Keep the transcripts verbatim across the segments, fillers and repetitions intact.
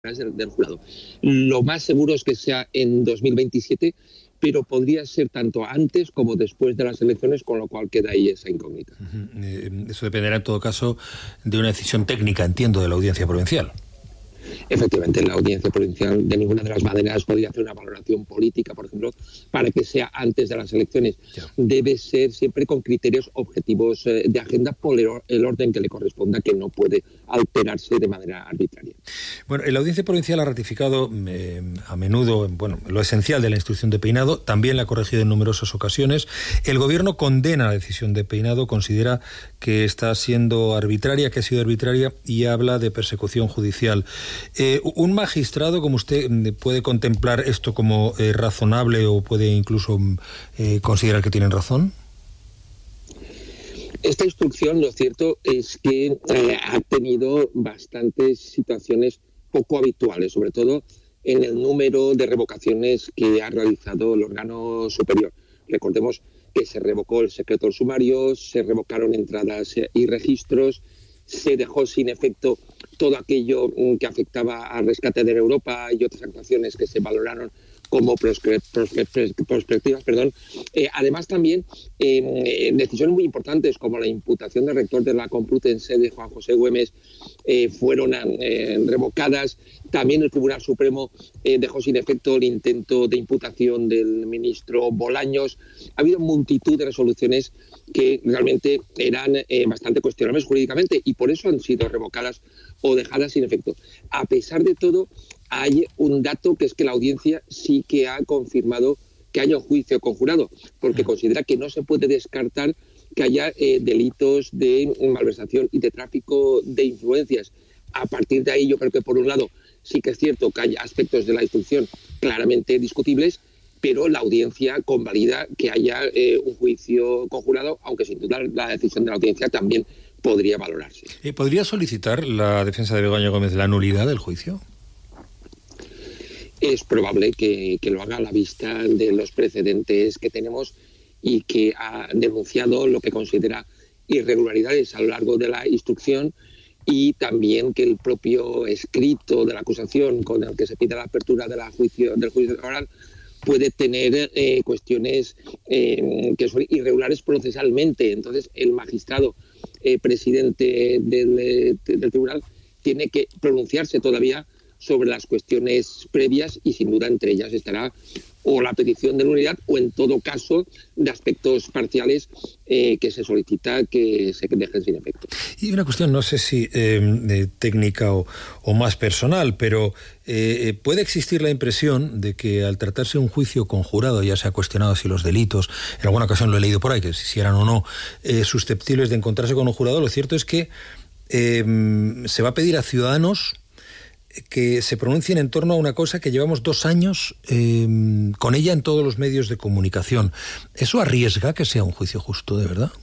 Del, del jurado. Lo más seguro es que sea en dos mil veintisiete, pero podría ser tanto antes como después de las elecciones, con lo cual queda ahí esa incógnita. Uh-huh. Eh, eso dependerá en todo caso de una decisión técnica, entiendo, de la Audiencia Provincial. Efectivamente, la Audiencia Provincial de ninguna de las maneras podría hacer una valoración política, por ejemplo, para que sea antes de las elecciones. Ya. Debe ser siempre con criterios objetivos eh, de agenda por el orden que le corresponda, que no puede alterarse de manera arbitraria. Bueno, la Audiencia Provincial ha ratificado eh, a menudo bueno, lo esencial de la instrucción de Peinado, también la ha corregido en numerosas ocasiones. El Gobierno condena la decisión de Peinado, considera que está siendo arbitraria, que ha sido arbitraria, y habla de persecución judicial. Eh, ¿Un magistrado como usted puede contemplar esto como eh, razonable o puede incluso eh, considerar que tienen razón? Esta instrucción, lo cierto es que eh, ha tenido bastantes situaciones poco habituales, sobre todo en el número de revocaciones que ha realizado el órgano superior. Recordemos que se revocó el secreto del sumario, se revocaron entradas y registros, se dejó sin efecto todo aquello que afectaba al rescate de Europa y otras actuaciones que se valoraron como prospectivas. Perdón. Eh, además, también eh, decisiones muy importantes como la imputación del rector de la Complutense, de Juan José Güemes, eh, fueron eh, revocadas. También el Tribunal Supremo eh, dejó sin efecto el intento de imputación del ministro Bolaños. Ha habido multitud de resoluciones que realmente eran eh, bastante cuestionables jurídicamente y por eso han sido revocadas o dejadas sin efecto. A pesar de todo, hay un dato que es que la audiencia sí que ha confirmado que haya un juicio conjurado, porque considera que no se puede descartar que haya eh, delitos de malversación y de tráfico de influencias. A partir de ahí, yo creo que por un lado sí que es cierto que hay aspectos de la instrucción claramente discutibles, pero la audiencia convalida que haya eh, un juicio conjurado, aunque sin duda la decisión de la audiencia también podría valorarse. ¿Podría solicitar la defensa de Begoña Gómez la nulidad del juicio? Es probable que, que lo haga a la vista de los precedentes que tenemos y que ha denunciado lo que considera irregularidades a lo largo de la instrucción, y también que el propio escrito de la acusación con el que se pide la apertura de la juicio, del juicio oral puede tener eh, cuestiones eh, que son irregulares procesalmente. Entonces, el magistrado eh, presidente del, del tribunal tiene que pronunciarse todavía sobre las cuestiones previas y sin duda entre ellas estará o la petición de nulidad o en todo caso de aspectos parciales eh, que se solicita que se dejen sin efecto. Y una cuestión, no sé si eh, técnica o, o más personal, pero eh, puede existir la impresión de que al tratarse de un juicio conjurado, ya se ha cuestionado si los delitos, en alguna ocasión lo he leído por ahí, que si eran o no eh, susceptibles de encontrarse con un jurado, lo cierto es que eh, se va a pedir a ciudadanos que se pronuncien en torno a una cosa que llevamos dos años eh, con ella en todos los medios de comunicación. ¿Eso arriesga que sea un juicio justo, de verdad?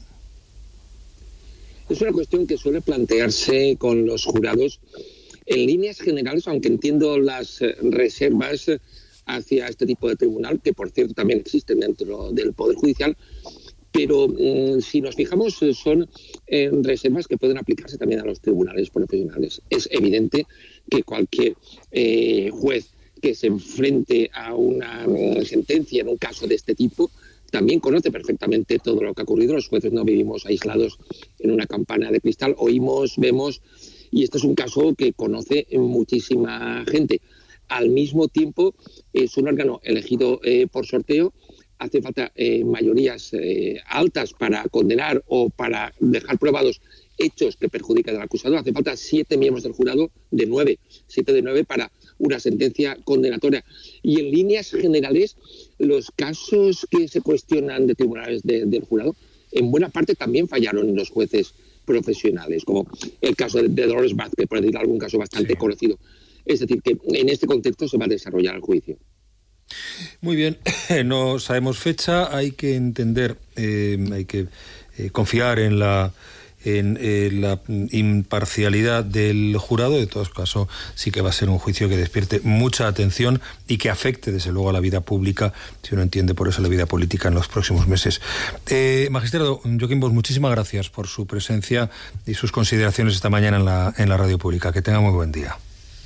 Es una cuestión que suele plantearse con los jurados en líneas generales, aunque entiendo las reservas hacia este tipo de tribunal, que por cierto también existen dentro del Poder Judicial, pero mmm, si nos fijamos son eh, reservas que pueden aplicarse también a los tribunales profesionales. Es evidente que cualquier eh, juez que se enfrente a una uh, sentencia en un caso de este tipo también conoce perfectamente todo lo que ha ocurrido. Los jueces no vivimos aislados en una campana de cristal, oímos, vemos, y este es un caso que conoce muchísima gente. Al mismo tiempo, es un órgano elegido eh, por sorteo. Hace falta eh, mayorías eh, altas para condenar o para dejar probados hechos que perjudican al acusado. Hace falta siete miembros del jurado de nueve, siete de nueve para una sentencia condenatoria. Y en líneas generales, los casos que se cuestionan de tribunales de, del jurado, en buena parte también fallaron los jueces profesionales, como el caso de, de Dolores Vázquez, por decir algún caso bastante sí. conocido. Es decir, que en este contexto se va a desarrollar el juicio. Muy bien, no sabemos fecha, hay que entender, eh, hay que eh, confiar en la en eh, la imparcialidad del jurado. De todo caso, sí que va a ser un juicio que despierte mucha atención y que afecte desde luego a la vida pública, si uno entiende por eso la vida política en los próximos meses. Eh, magistrado Joaquín Bosch, muchísimas gracias por su presencia y sus consideraciones esta mañana en la, en la radio pública. Que tenga muy buen día.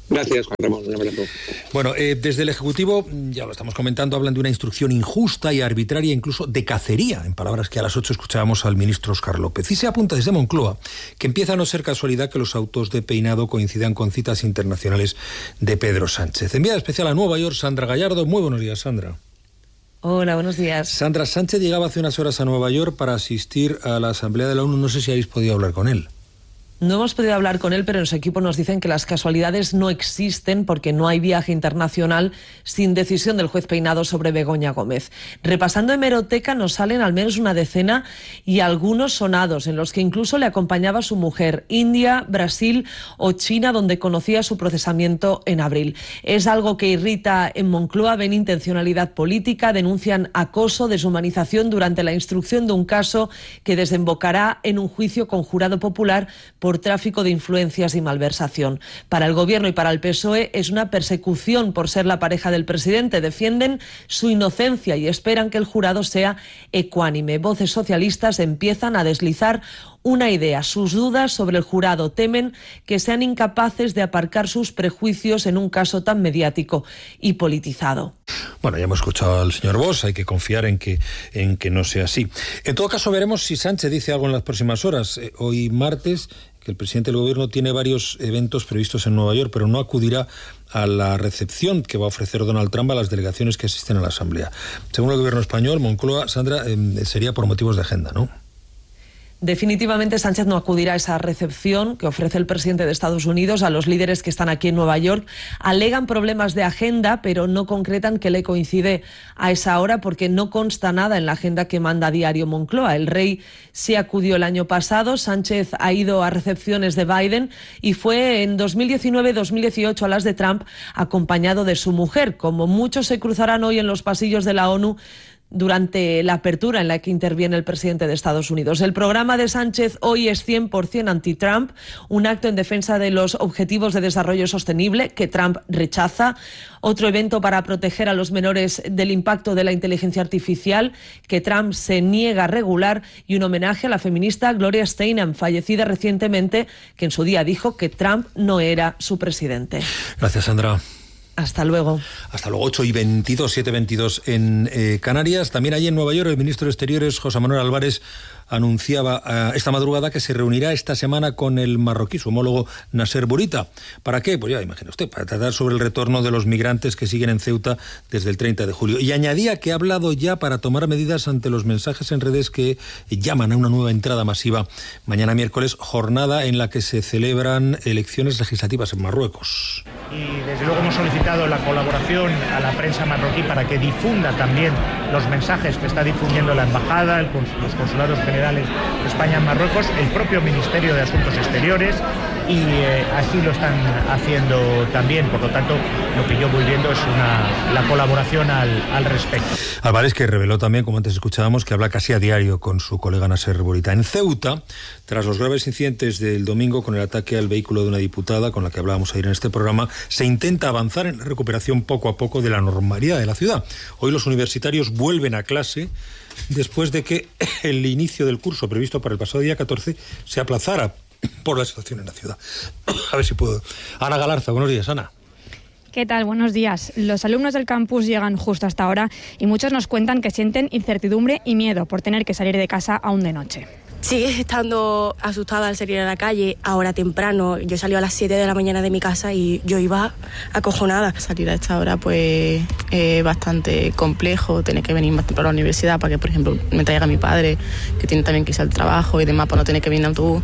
Gracias, Juan Ramón. Un abrazo. Bueno, eh, desde el Ejecutivo, ya lo estamos comentando, hablan de una instrucción injusta y arbitraria, incluso de cacería, en palabras que a las ocho escuchábamos al ministro Óscar López. Y se apunta desde Moncloa que empieza a no ser casualidad que los autos de peinado coincidan con citas internacionales de Pedro Sánchez. Enviada especial a Nueva York, Sandra Gallardo. Muy buenos días, Sandra. Hola, buenos días. Sandra, Sánchez llegaba hace unas horas a Nueva York para asistir a la Asamblea de la ONU. No sé si habéis podido hablar con él. No hemos podido hablar con él, pero en su equipo nos dicen que las casualidades no existen porque no hay viaje internacional sin decisión del juez Peinado sobre Begoña Gómez. Repasando hemeroteca nos salen al menos una decena y algunos sonados, en los que incluso le acompañaba su mujer, India, Brasil o China, donde conocía su procesamiento en abril. Es algo que irrita en Moncloa, ven intencionalidad política, denuncian acoso, deshumanización durante la instrucción de un caso que desembocará en un juicio con jurado popular por tráfico de influencias y malversación. Para el Gobierno y para el P S O E es una persecución por ser la pareja del presidente. Defienden su inocencia y esperan que el jurado sea ecuánime. Voces socialistas empiezan a deslizar una idea. Sus dudas sobre el jurado temen que sean incapaces de aparcar sus prejuicios en un caso tan mediático y politizado. Bueno, ya hemos escuchado al señor Bosch, hay que confiar en que, en que no sea así. En todo caso, veremos si Sánchez dice algo en las próximas horas. Eh, hoy martes, que el presidente del Gobierno tiene varios eventos previstos en Nueva York, pero no acudirá a la recepción que va a ofrecer Donald Trump a las delegaciones que asisten a la Asamblea. Según el Gobierno español, Moncloa, Sandra, eh, sería por motivos de agenda, ¿no? Definitivamente Sánchez no acudirá a esa recepción que ofrece el presidente de Estados Unidos a los líderes que están aquí en Nueva York. Alegan problemas de agenda, pero no concretan que le coincide a esa hora porque no consta nada en la agenda que manda Diario Moncloa. El rey sí acudió el año pasado, Sánchez ha ido a recepciones de Biden y fue en dos mil diecinueve dos mil dieciocho a las de Trump acompañado de su mujer. Como muchos se cruzarán hoy en los pasillos de la ONU durante la apertura en la que interviene el presidente de Estados Unidos. El programa de Sánchez hoy es cien por ciento anti-Trump, un acto en defensa de los objetivos de desarrollo sostenible que Trump rechaza, otro evento para proteger a los menores del impacto de la inteligencia artificial que Trump se niega a regular y un homenaje a la feminista Gloria Steinem, fallecida recientemente, que en su día dijo que Trump no era su presidente. Gracias, Sandra. Hasta luego. Hasta luego, ocho y veintidós, siete y veintidós en eh, Canarias. También allí en Nueva York el ministro de Exteriores, José Manuel Álvarez, anunciaba uh, esta madrugada que se reunirá esta semana con el marroquí, su homólogo Nasser Bourita. ¿Para qué? Pues ya imagina usted, para tratar sobre el retorno de los migrantes que siguen en Ceuta desde el treinta de julio. Y añadía que ha hablado ya para tomar medidas ante los mensajes en redes que llaman a una nueva entrada masiva mañana miércoles, jornada en la que se celebran elecciones legislativas en Marruecos. Y desde luego hemos solicitado la colaboración a la prensa marroquí para que difunda también los mensajes que está difundiendo la embajada, el cons- los consulados generales de España en Marruecos, el propio Ministerio de Asuntos Exteriores, y eh, así lo están haciendo también. Por lo tanto, lo que yo voy viendo es una, la colaboración al, al respecto. Álvarez, que reveló también, como antes escuchábamos, que habla casi a diario con su colega Nasser Bourita. En Ceuta, tras los graves incidentes del domingo con el ataque al vehículo de una diputada, con la que hablábamos ayer en este programa, se intenta avanzar en la recuperación poco a poco de la normalidad de la ciudad. Hoy los universitarios vuelven a clase después de que el inicio del curso previsto para el pasado día catorce se aplazara por la situación en la ciudad. A ver si puedo. Ana Galarza, buenos días, Ana. ¿Qué tal? Buenos días. Los alumnos del campus llegan justo hasta ahora y muchos nos cuentan que sienten incertidumbre y miedo por tener que salir de casa aún de noche. Sigues estando asustada al salir a la calle, ahora temprano. Yo salí a las siete de la mañana de mi casa y yo iba acojonada. Salir a esta hora pues es bastante complejo, tener que venir más temprano a la universidad para que, por ejemplo, me traiga mi padre, que tiene también que irse al trabajo y demás, para no tener que venir en autobús.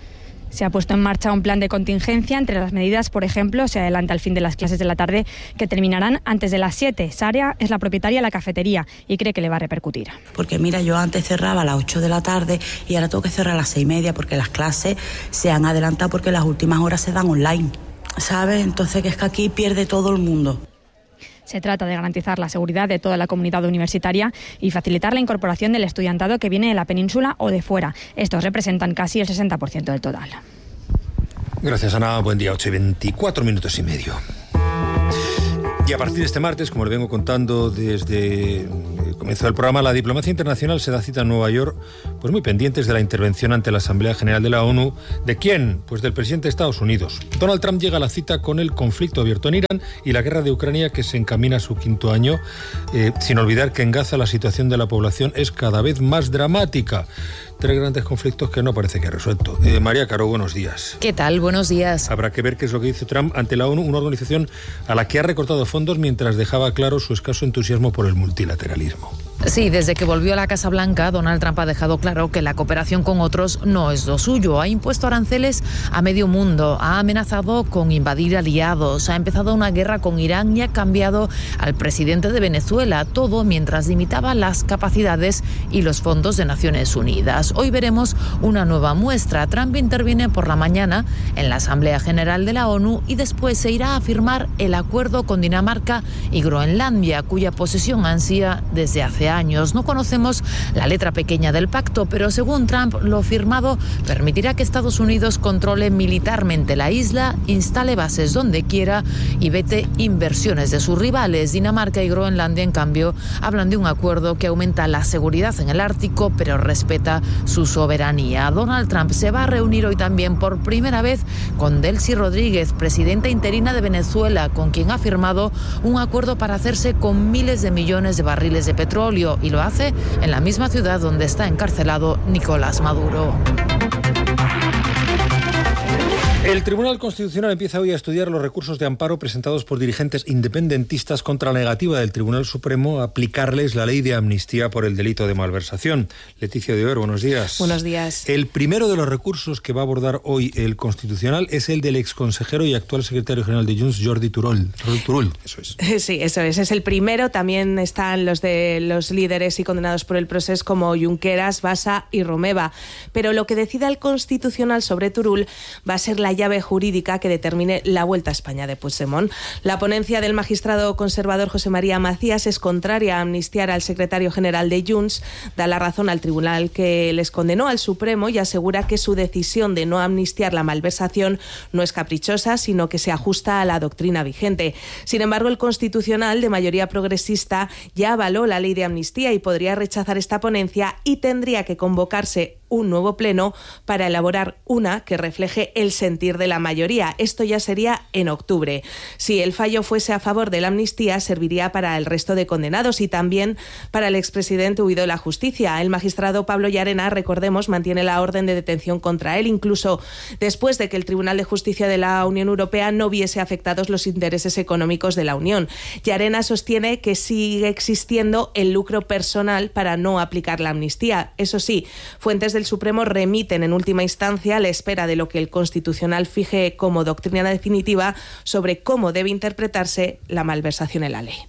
Se ha puesto en marcha un plan de contingencia. Entre las medidas, por ejemplo, se adelanta el fin de las clases de la tarde, que terminarán antes de las siete. Sara es la propietaria de la cafetería y cree que le va a repercutir. Porque mira, yo antes cerraba a las ocho de la tarde y ahora tengo que cerrar a las seis y media porque las clases se han adelantado porque las últimas horas se dan online, ¿sabes? Entonces que es que aquí pierde todo el mundo. Se trata de garantizar la seguridad de toda la comunidad universitaria y facilitar la incorporación del estudiantado que viene de la península o de fuera. Estos representan casi el sesenta por ciento del total. Gracias, Ana. Buen día, ocho y veinticuatro minutos y medio. Y a partir de este martes, como le vengo contando desde comienzo del programa, la diplomacia internacional se da cita en Nueva York, pues muy pendientes de la intervención ante la Asamblea General de la ONU. ¿De quién? Pues del presidente de Estados Unidos. Donald Trump llega a la cita con el conflicto abierto en Irán y la guerra de Ucrania, que se encamina a su quinto año, eh, sin olvidar que en Gaza la situación de la población es cada vez más dramática. Tres grandes conflictos que no parece que ha resuelto. Eh, María Caro, buenos días. ¿Qué tal? Buenos días. Habrá que ver qué es lo que dice Trump ante la ONU, una organización a la que ha recortado fondos mientras dejaba claro su escaso entusiasmo por el multilateralismo. Sí, desde que volvió a la Casa Blanca, Donald Trump ha dejado claro que la cooperación con otros no es lo suyo. Ha impuesto aranceles a medio mundo, ha amenazado con invadir aliados, ha empezado una guerra con Irán y ha cambiado al presidente de Venezuela, todo mientras limitaba las capacidades y los fondos de Naciones Unidas. Hoy veremos una nueva muestra. Trump interviene por la mañana en la Asamblea General de la ONU y después se irá a firmar el acuerdo con Dinamarca y Groenlandia, cuya posesión ansía desde hace años. No conocemos la letra pequeña del pacto, pero según Trump, lo firmado permitirá que Estados Unidos controle militarmente la isla, instale bases donde quiera y vete inversiones de sus rivales. Dinamarca y Groenlandia, en cambio, hablan de un acuerdo que aumenta la seguridad en el Ártico, pero respeta su soberanía. Donald Trump se va a reunir hoy también por primera vez con Delcy Rodríguez, presidenta interina de Venezuela, con quien ha firmado un acuerdo para hacerse con miles de millones de barriles de petróleo, y lo hace en la misma ciudad donde está encarcelado Nicolás Maduro. El Tribunal Constitucional empieza hoy a estudiar los recursos de amparo presentados por dirigentes independentistas contra la negativa del Tribunal Supremo a aplicarles la ley de amnistía por el delito de malversación. Leticia de Oer, buenos días. Buenos días. El primero de los recursos que va a abordar hoy el Constitucional es el del exconsejero y actual secretario general de Junts, Jordi Turull. Turull, eso es. Sí, eso es. Es el primero. También están los de los líderes y condenados por el proceso como Junqueras, Bassa y Romeva. Pero lo que decida el Constitucional sobre Turull va a ser la llave jurídica que determine la vuelta a España de Puigdemont. La ponencia del magistrado conservador José María Macías es contraria a amnistiar al secretario general de Junts, da la razón al tribunal que les condenó al Supremo y asegura que su decisión de no amnistiar la malversación no es caprichosa, sino que se ajusta a la doctrina vigente. Sin embargo, el Constitucional, de mayoría progresista, ya avaló la ley de amnistía y podría rechazar esta ponencia y tendría que convocarse un nuevo pleno para elaborar una que refleje el sentir de la mayoría. Esto ya sería en octubre. Si el fallo fuese a favor de la amnistía, serviría para el resto de condenados y también para el expresidente huido de la justicia. El magistrado Pablo Llarena, recordemos, mantiene la orden de detención contra él, incluso después de que el Tribunal de Justicia de la Unión Europea no viese afectados los intereses económicos de la Unión. Llarena sostiene que sigue existiendo el lucro personal para no aplicar la amnistía. Eso sí, fuentes del Supremo remiten en última instancia a la espera de lo que el Constitucional fije como doctrina definitiva sobre cómo debe interpretarse la malversación en la ley.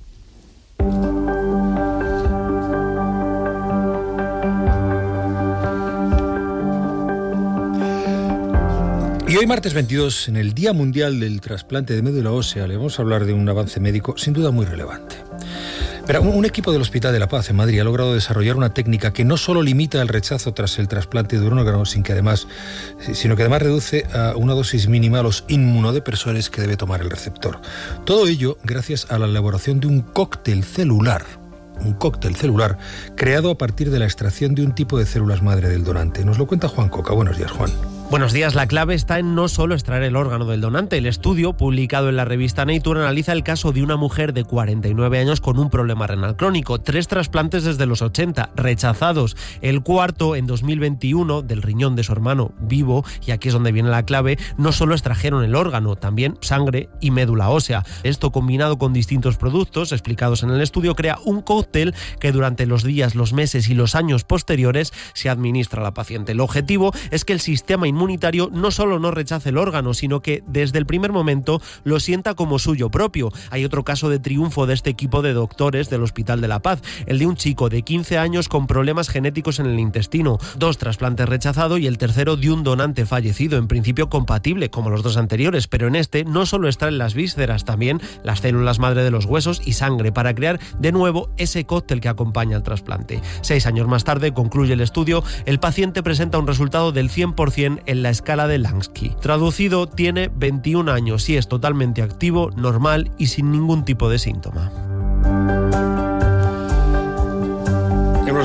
Y hoy, martes veintidós, en el Día Mundial del Trasplante de Médula Ósea, le vamos a hablar de un avance médico sin duda muy relevante. Pero un equipo del Hospital de la Paz en Madrid ha logrado desarrollar una técnica que no solo limita el rechazo tras el trasplante de un órgano, sino que además, sino que además reduce a una dosis mínima los inmunodepresores que debe tomar el receptor. Todo ello gracias a la elaboración de un cóctel celular, un cóctel celular creado a partir de la extracción de un tipo de células madre del donante. Nos lo cuenta Juan Coca. Buenos días, Juan. Buenos días. La clave está en no solo extraer el órgano del donante. El estudio, publicado en la revista Nature, analiza el caso de una mujer de cuarenta y nueve años con un problema renal crónico. Tres trasplantes desde los ochenta, rechazados. El cuarto, en dos mil veintiuno, del riñón de su hermano vivo, y aquí es donde viene la clave, no solo extrajeron el órgano, también sangre y médula ósea. Esto, combinado con distintos productos explicados en el estudio, crea un cóctel que durante los días, los meses y los años posteriores se administra a la paciente. El objetivo es que el sistema inmunitario inmunitario no solo no rechace el órgano, sino que desde el primer momento lo sienta como suyo propio. Hay otro caso de triunfo de este equipo de doctores del Hospital de la Paz, el de un chico de quince años con problemas genéticos en el intestino, dos trasplantes rechazados y el tercero de un donante fallecido, en principio compatible como los dos anteriores, pero en este no solo extraen las vísceras, también las células madre de los huesos y sangre para crear de nuevo ese cóctel que acompaña al trasplante. Seis años más tarde, concluye el estudio, el paciente presenta un resultado del cien por ciento en la escala de Lansky. Traducido, tiene veintiún años y es totalmente activo, normal y sin ningún tipo de síntoma.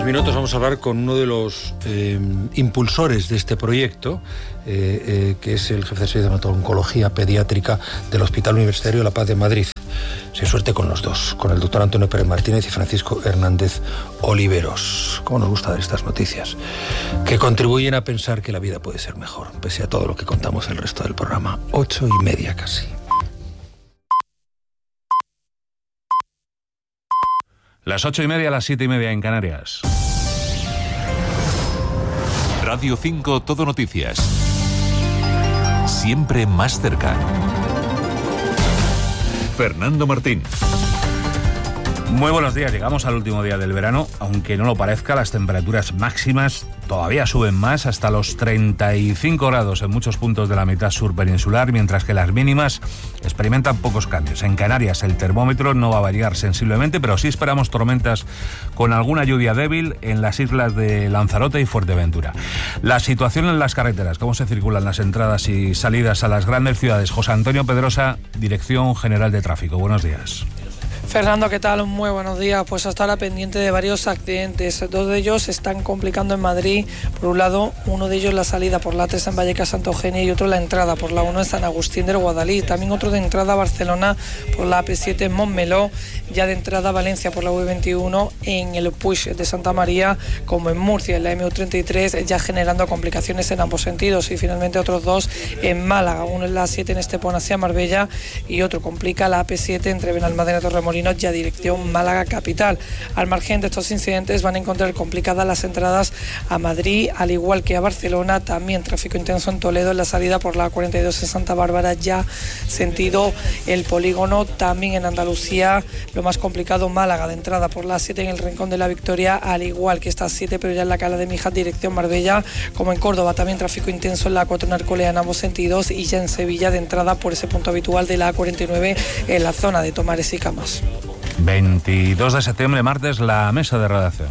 unos minutos vamos a hablar con uno de los eh, impulsores de este proyecto, eh, eh, que es el jefe de servicio de oncología pediátrica del Hospital Universitario de La Paz de Madrid. Sin suerte con los dos, con el doctor Antonio Pérez Martínez y Francisco Hernández Oliveros. ¿Cómo nos gusta dar estas noticias? Que contribuyen a pensar que la vida puede ser mejor, pese a todo lo que contamos el resto del programa. Ocho y media casi. Las ocho y media, las siete y media en Canarias. Radio cinco Todo Noticias. Siempre más cerca. Fernando Martín. Muy buenos días, llegamos al último día del verano, aunque no lo parezca, las temperaturas máximas todavía suben más, hasta los treinta y cinco grados en muchos puntos de la mitad sur peninsular, mientras que las mínimas experimentan pocos cambios. En Canarias el termómetro no va a variar sensiblemente, pero sí esperamos tormentas con alguna lluvia débil en las islas de Lanzarote y Fuerteventura. La situación en las carreteras, cómo se circulan las entradas y salidas a las grandes ciudades. José Antonio Pedrosa, Dirección General de Tráfico. Buenos días. Fernando, ¿qué tal? Muy buenos días. Pues hasta ahora pendiente de varios accidentes. Dos de ellos se están complicando en Madrid. Por un lado, uno de ellos la salida por la tres en Vallecas Santa Eugenia y otro la entrada por la uno en San Agustín del Guadalí. También otro de entrada a Barcelona por la A P siete en Montmeló. Ya de entrada a Valencia por la U veintiuno en el Puig de Santa María, como en Murcia en la M U treinta y tres, ya generando complicaciones en ambos sentidos. Y finalmente otros dos en Málaga. Uno en la siete en Estepona hacia Marbella y otro complica la A P siete entre Benalmádena y Torremolinos, ya dirección Málaga capital. Al margen de estos incidentes van a encontrar complicadas las entradas a Madrid, al igual que a Barcelona. También tráfico intenso en Toledo en la salida por la cuarenta y dos en Santa Bárbara, ya sentido el polígono. También en Andalucía lo más complicado, Málaga de entrada por la siete en el Rincón de la Victoria, al igual que esta siete pero ya en la Cala de Mijas dirección Marbella. Como en Córdoba también tráfico intenso en la cuatro en Arcolea en ambos sentidos, y ya en Sevilla de entrada por ese punto habitual de la A cuarenta y nueve en la zona de Tomares y Camas. veintidós de septiembre, martes, la mesa de redacción.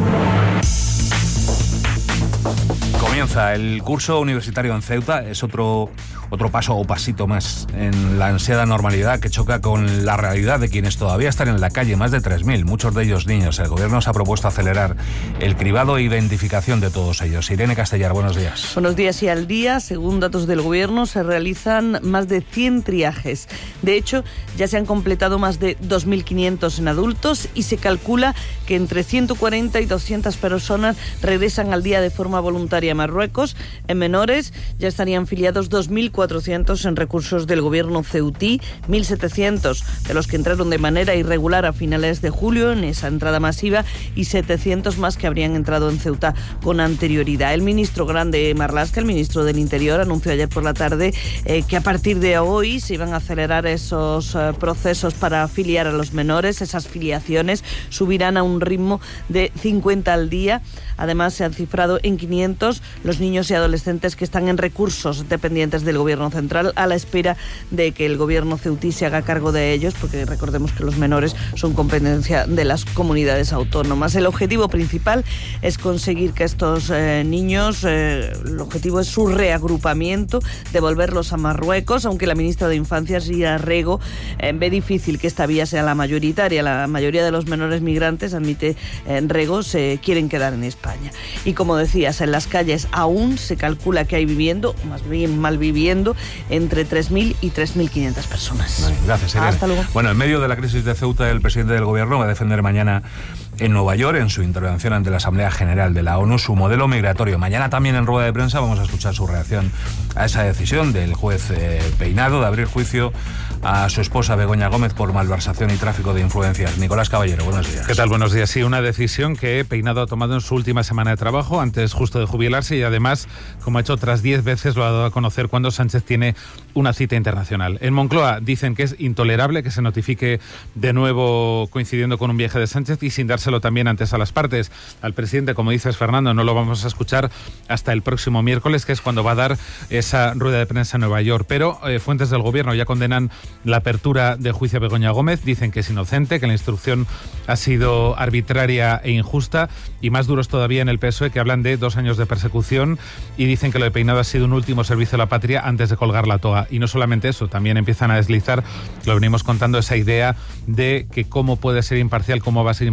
Comienza el curso universitario en Ceuta, es otro, otro paso o pasito más en la ansiada normalidad que choca con la realidad de quienes todavía están en la calle, más de tres mil, muchos de ellos niños. El gobierno se ha propuesto acelerar el cribado e identificación de todos ellos. Irene Castellar, buenos días. Buenos días. Y al día, según datos del gobierno, se realizan más de cien triajes. De hecho, ya se han completado más de dos mil quinientos en adultos y se calcula que entre ciento cuarenta y doscientas personas regresan al día de forma voluntaria a Marruecos. En menores ya estarían filiados dos mil cuatrocientos en recursos del gobierno ceutí, mil setecientos de los que entraron de manera irregular a finales de julio en esa entrada masiva y setecientos más que habrían entrado en Ceuta con anterioridad. El ministro Grande Marlaska, el ministro del Interior, anunció ayer por la tarde eh, que a partir de hoy se iban a acelerar esos eh, procesos para afiliar a los menores. Esas filiaciones subirán a un ritmo de cincuenta al día. Además, se han cifrado en quinientos los niños y adolescentes que están en recursos dependientes del Gobierno central, a la espera de que el Gobierno ceutí se haga cargo de ellos, porque recordemos que los menores son competencia de las comunidades autónomas. El objetivo principal es conseguir que estos eh, niños, eh, el objetivo es su reagrupamiento, devolverlos a Marruecos, aunque la ministra de Infancia, Sira Rego, eh, ve difícil que esta vía sea la mayoritaria. La mayoría de los menores migrantes, admite eh, Rego, se quieren quedar en España. Y como decías, en las calles aún se calcula que hay viviendo, más bien mal viviendo, entre tres mil y tres mil quinientas personas. Vale, gracias, Irene. Hasta luego. Bueno, en medio de la crisis de Ceuta, el presidente del gobierno va a defender mañana en Nueva York, en su intervención ante la Asamblea General de la ONU, su modelo migratorio. Mañana también en rueda de prensa vamos a escuchar su reacción a esa decisión del juez eh, Peinado de abrir juicio a su esposa Begoña Gómez por malversación y tráfico de influencias. Nicolás Caballero, buenos días. ¿Qué tal? Buenos días. Sí, una decisión que Peinado ha tomado en su última semana de trabajo, antes justo de jubilarse, y además, como ha hecho otras diez veces, lo ha dado a conocer cuando Sánchez tiene una cita internacional. En Moncloa dicen que es intolerable que se notifique de nuevo coincidiendo con un viaje de Sánchez y sin dárselo también antes a las partes. Al presidente, como dices, Fernando, no lo vamos a escuchar hasta el próximo miércoles, que es cuando va a dar esa rueda de prensa en Nueva York. Pero eh, fuentes del gobierno ya condenan la apertura de juicio a Begoña Gómez, dicen que es inocente, que la instrucción ha sido arbitraria e injusta, y más duros todavía en el P S O E, que hablan de dos años de persecución y dicen que lo de Peinado ha sido un último servicio a la patria antes de colgar la toga. Y no solamente eso, también empiezan a deslizar, lo venimos contando, esa idea de que cómo puede ser imparcial, cómo va a ser imparcial la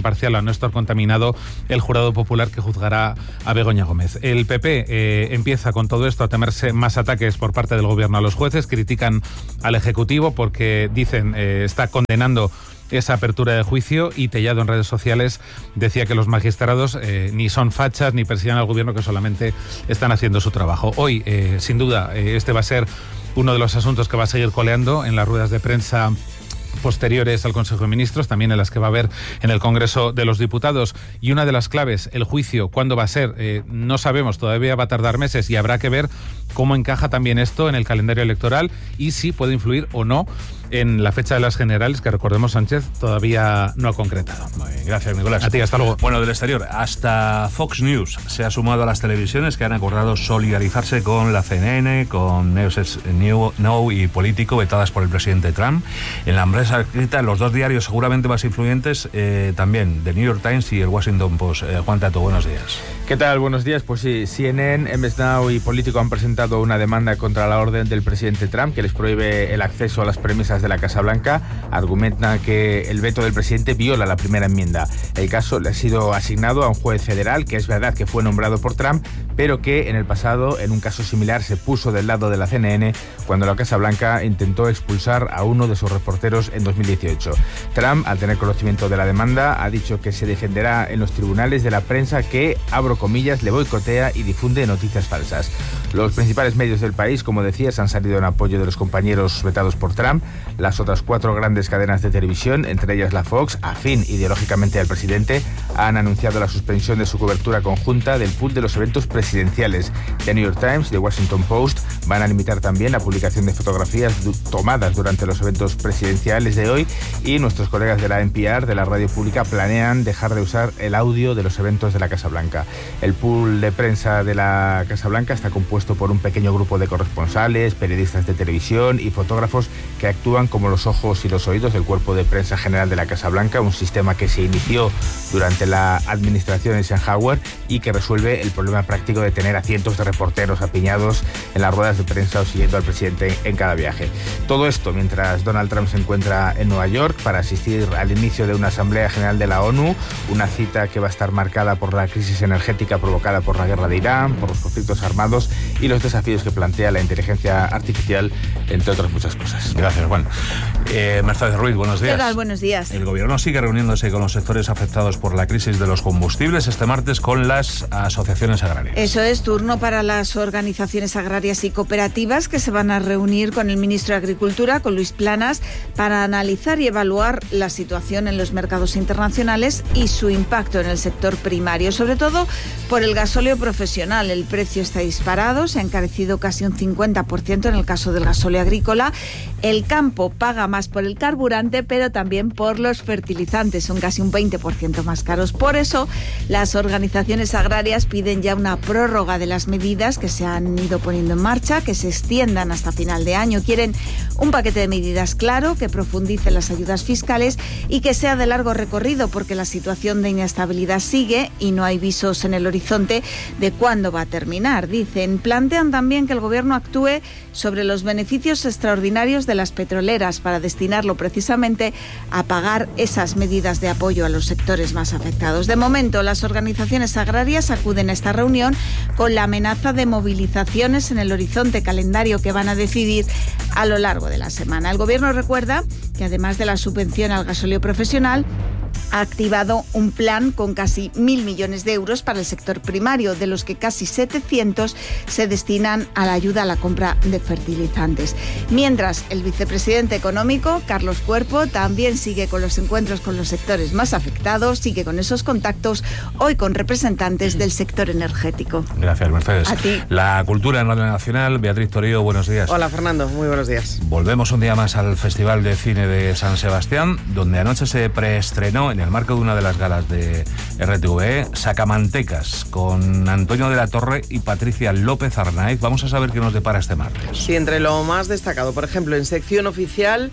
no estar contaminado el jurado popular que juzgará a Begoña Gómez. El P P eh, empieza con todo esto a temerse más ataques por parte del gobierno a los jueces, critican al Ejecutivo porque dicen eh, está condenando esa apertura de juicio, y Tellado en redes sociales decía que los magistrados eh, ni son fachas ni persiguen al gobierno, que solamente están haciendo su trabajo. Hoy, eh, sin duda, eh, este va a ser uno de los asuntos que va a seguir coleando en las ruedas de prensa posteriores al Consejo de Ministros, también en las que va a haber en el Congreso de los Diputados. Y una de las claves, el juicio, ¿cuándo va a ser? Eh, no sabemos, todavía va a tardar meses, y habrá que ver cómo encaja también esto en el calendario electoral y si puede influir o no en la fecha de las generales, que recordemos Sánchez todavía no ha concretado. Muy bien, gracias, Nicolás. A ti, hasta luego. Bueno, del exterior, hasta Fox News se ha sumado a las televisiones que han acordado solidarizarse con la C N N, con News Now y Político, vetadas por el presidente Trump. En la empresa escrita, los dos diarios seguramente más influyentes, eh, también, The New York Times y el Washington Post. Eh, Juan Tato, buenos días. ¿Qué tal? Buenos días. Pues sí, C N N, M S Now y Político han presentado una demanda contra la orden del presidente Trump que les prohíbe el acceso a las premisas de la Casa Blanca. Argumentan que el veto del presidente viola la primera enmienda. El caso le ha sido asignado a un juez federal, que es verdad que fue nombrado por Trump, pero que en el pasado, en un caso similar, se puso del lado de la C N N cuando la Casa Blanca intentó expulsar a uno de sus reporteros en dos mil dieciocho. Trump, al tener conocimiento de la demanda, ha dicho que se defenderá en los tribunales de la prensa que, abro comillas, le boicotea y difunde noticias falsas. Los principales medios del país, como decías, han salido en apoyo de los compañeros vetados por Trump. Las otras cuatro grandes cadenas de televisión, entre ellas la Fox, afín ideológicamente al presidente, han anunciado la suspensión de su cobertura conjunta del pool de los eventos presidenciales. The New York Times y The Washington Post van a limitar también la publicación de fotografías tomadas durante los eventos presidenciales de hoy, y nuestros colegas de la N P R, de la radio pública, planean dejar de usar el audio de los eventos de la Casa Blanca. El pool de prensa de la Casa Blanca está compuesto por un pequeño grupo de corresponsales, periodistas de televisión y fotógrafos que actúan como los ojos y los oídos del cuerpo de prensa general de la Casa Blanca, un sistema que se inició durante la administración Eisenhower y que resuelve el problema práctico de tener a cientos de reporteros apiñados en las ruedas de prensa o siguiendo al presidente en cada viaje. Todo esto mientras Donald Trump se encuentra en Nueva York para asistir al inicio de una Asamblea General de la ONU, una cita que va a estar marcada por la crisis energética provocada por la guerra de Irán, por los conflictos armados y los desafíos que plantea la inteligencia artificial, entre otras muchas cosas. Gracias, Juan. Eh, Mercedes Ruiz, buenos días. ¿Qué tal? Buenos días. El gobierno sigue reuniéndose con los sectores afectados por la crisis de los combustibles este martes con las asociaciones agrarias. Eso es, turno para las organizaciones agrarias y cooperativas que se van a reunir con el ministro de Agricultura, con Luis Planas, para analizar y evaluar la situación en los mercados internacionales y su impacto en el sector primario, sobre todo por el gasóleo profesional. El precio está disparado, se ha encarecido casi un cincuenta por ciento en el caso del gasóleo agrícola. El campo paga más por el carburante, pero también por los fertilizantes, son casi un veinte por ciento más caros. Por eso, las organizaciones agrarias piden ya una prórroga de las medidas que se han ido poniendo en marcha, que se extiendan hasta final de año. Quieren un paquete de medidas claro, que profundice las ayudas fiscales y que sea de largo recorrido, porque la situación de inestabilidad sigue y no hay visos en el horizonte de cuándo va a terminar. Dicen, plantean también que el gobierno actúe sobre los beneficios extraordinarios de las petroleras para destinarlo precisamente a pagar esas medidas de apoyo a los sectores más afectados. De momento, las organizaciones agrarias acuden a esta reunión con la amenaza de movilizaciones en el horizonte, calendario que van a decidir a lo largo de la semana. El gobierno recuerda que además de la subvención al gasóleo profesional, ha activado un plan con casi mil millones de euros para el sector primario, de los que casi setecientos se destinan a la ayuda a la compra de fertilizantes. Mientras, el vicepresidente económico, Carlos Cuerpo, también sigue con los encuentros con los sectores más afectados, sigue con esos contactos, hoy con representantes del sector energético. Gracias, Mercedes. A ti. La cultura en Radio Nacional, Beatriz Torío, buenos días. Hola, Fernando, muy buenos días. Volvemos un día más al Festival de Cine de San Sebastián, donde anoche se preestrenó, en el marco de una de las galas de R T V E, Sacamantecas, con Antonio de la Torre y Patricia López Arnaiz. Vamos a saber qué nos depara este martes. Sí, entre lo más destacado, por ejemplo, en sección oficial,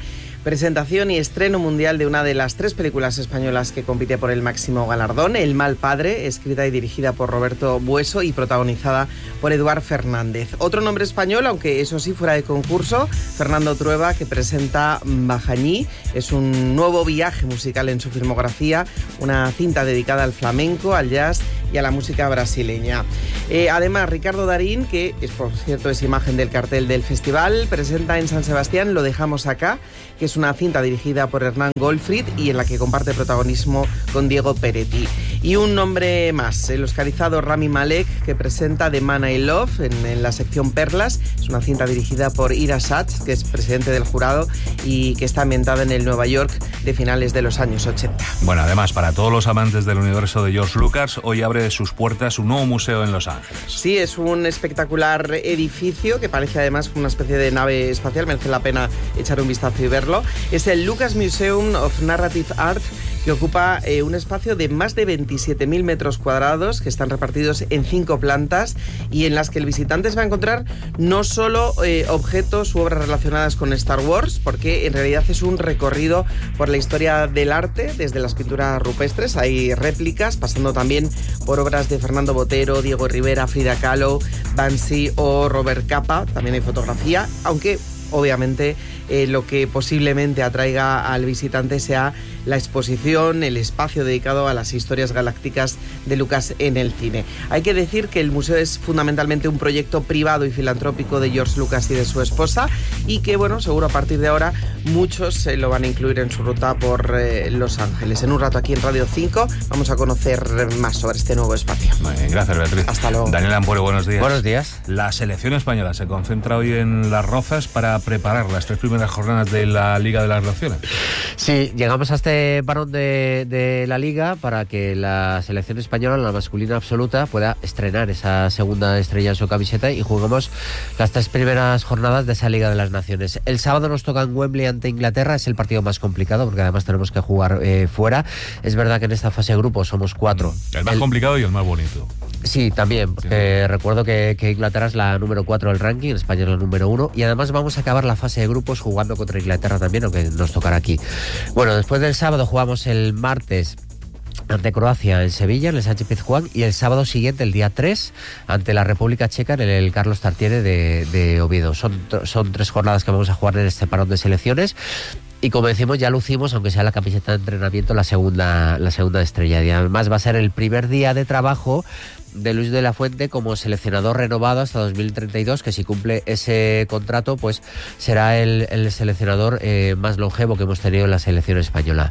Presentación y estreno mundial de una de las tres películas españolas que compite por el máximo galardón, El mal padre, escrita y dirigida por Roberto Bueso y protagonizada por Eduard Fernández. Otro nombre español, aunque eso sí fuera de concurso, Fernando Trueba, que presenta Bajañí. Es un nuevo viaje musical en su filmografía, una cinta dedicada al flamenco, al jazz y a la música brasileña. Eh, además, Ricardo Darín, que es por cierto es imagen del cartel del festival, presenta en San Sebastián Lo dejamos acá, que es una cinta dirigida por Hernán Goldfried y en la que comparte protagonismo con Diego Peretti. Y un nombre más, el oscarizado Rami Malek, que presenta The Man I Love en, en la sección Perlas. Es una cinta dirigida por Ira Sachs, que es presidente del jurado y que está ambientada en el Nueva York de finales de los años ochenta. Bueno, además, para todos los amantes del universo de George Lucas, hoy abre sus puertas un nuevo museo en Los Ángeles. Sí, es un espectacular edificio que parece además una especie de nave espacial. Merece la pena echar un vistazo y verlo. Es el Lucas Museum of Narrative Art, que ocupa eh, un espacio de más de veintisiete mil metros cuadrados, que están repartidos en cinco plantas y en las que el visitante se va a encontrar no solo eh, objetos u obras relacionadas con Star Wars, porque en realidad es un recorrido por la historia del arte, desde las pinturas rupestres, hay réplicas, pasando también por obras de Fernando Botero, Diego Rivera, Frida Kahlo, Banksy o Robert Capa. También hay fotografía, aunque obviamente eh, lo que posiblemente atraiga al visitante sea la exposición, el espacio dedicado a las historias galácticas de Lucas en el cine. Hay que decir que el museo es fundamentalmente un proyecto privado y filantrópico de George Lucas y de su esposa, y que, bueno, seguro a partir de ahora muchos eh, lo van a incluir en su ruta por eh, Los Ángeles. En un rato aquí en Radio cinco vamos a conocer más sobre este nuevo espacio. Muy bien, gracias, Beatriz. Hasta luego. Daniel Ampuero, buenos días. Buenos días. La selección española se concentra hoy en Las Rozas para preparar las tres primeras jornadas de la Liga de las Naciones. Sí, llegamos a este parón de, de la Liga para que la selección española, la masculina absoluta, pueda estrenar esa segunda estrella en su camiseta y jugamos las tres primeras jornadas de esa Liga de las Naciones. El sábado nos toca en Wembley ante Inglaterra, es el partido más complicado porque además tenemos que jugar eh, fuera. Es verdad que en esta fase de grupo somos cuatro. El más el... complicado y el más bonito. Sí, también, porque sí. Recuerdo que, que Inglaterra es la número cuatro del ranking, España es la número uno, y además vamos a acabar la fase de grupos jugando contra Inglaterra también, aunque nos tocará aquí. Bueno, después del sábado jugamos el martes ante Croacia en Sevilla, en el Sánchez Pizjuán, y el sábado siguiente, el día tres, ante la República Checa en el, el Carlos Tartiere de, de Oviedo. Son, son tres jornadas que vamos a jugar en este parón de selecciones. Y como decimos, ya lucimos, aunque sea la camiseta de entrenamiento, la segunda, la segunda estrella. Y además va a ser el primer día de trabajo de Luis de la Fuente como seleccionador renovado hasta dos mil treinta y dos, que si cumple ese contrato, pues será el, el seleccionador eh, más longevo que hemos tenido en la selección española.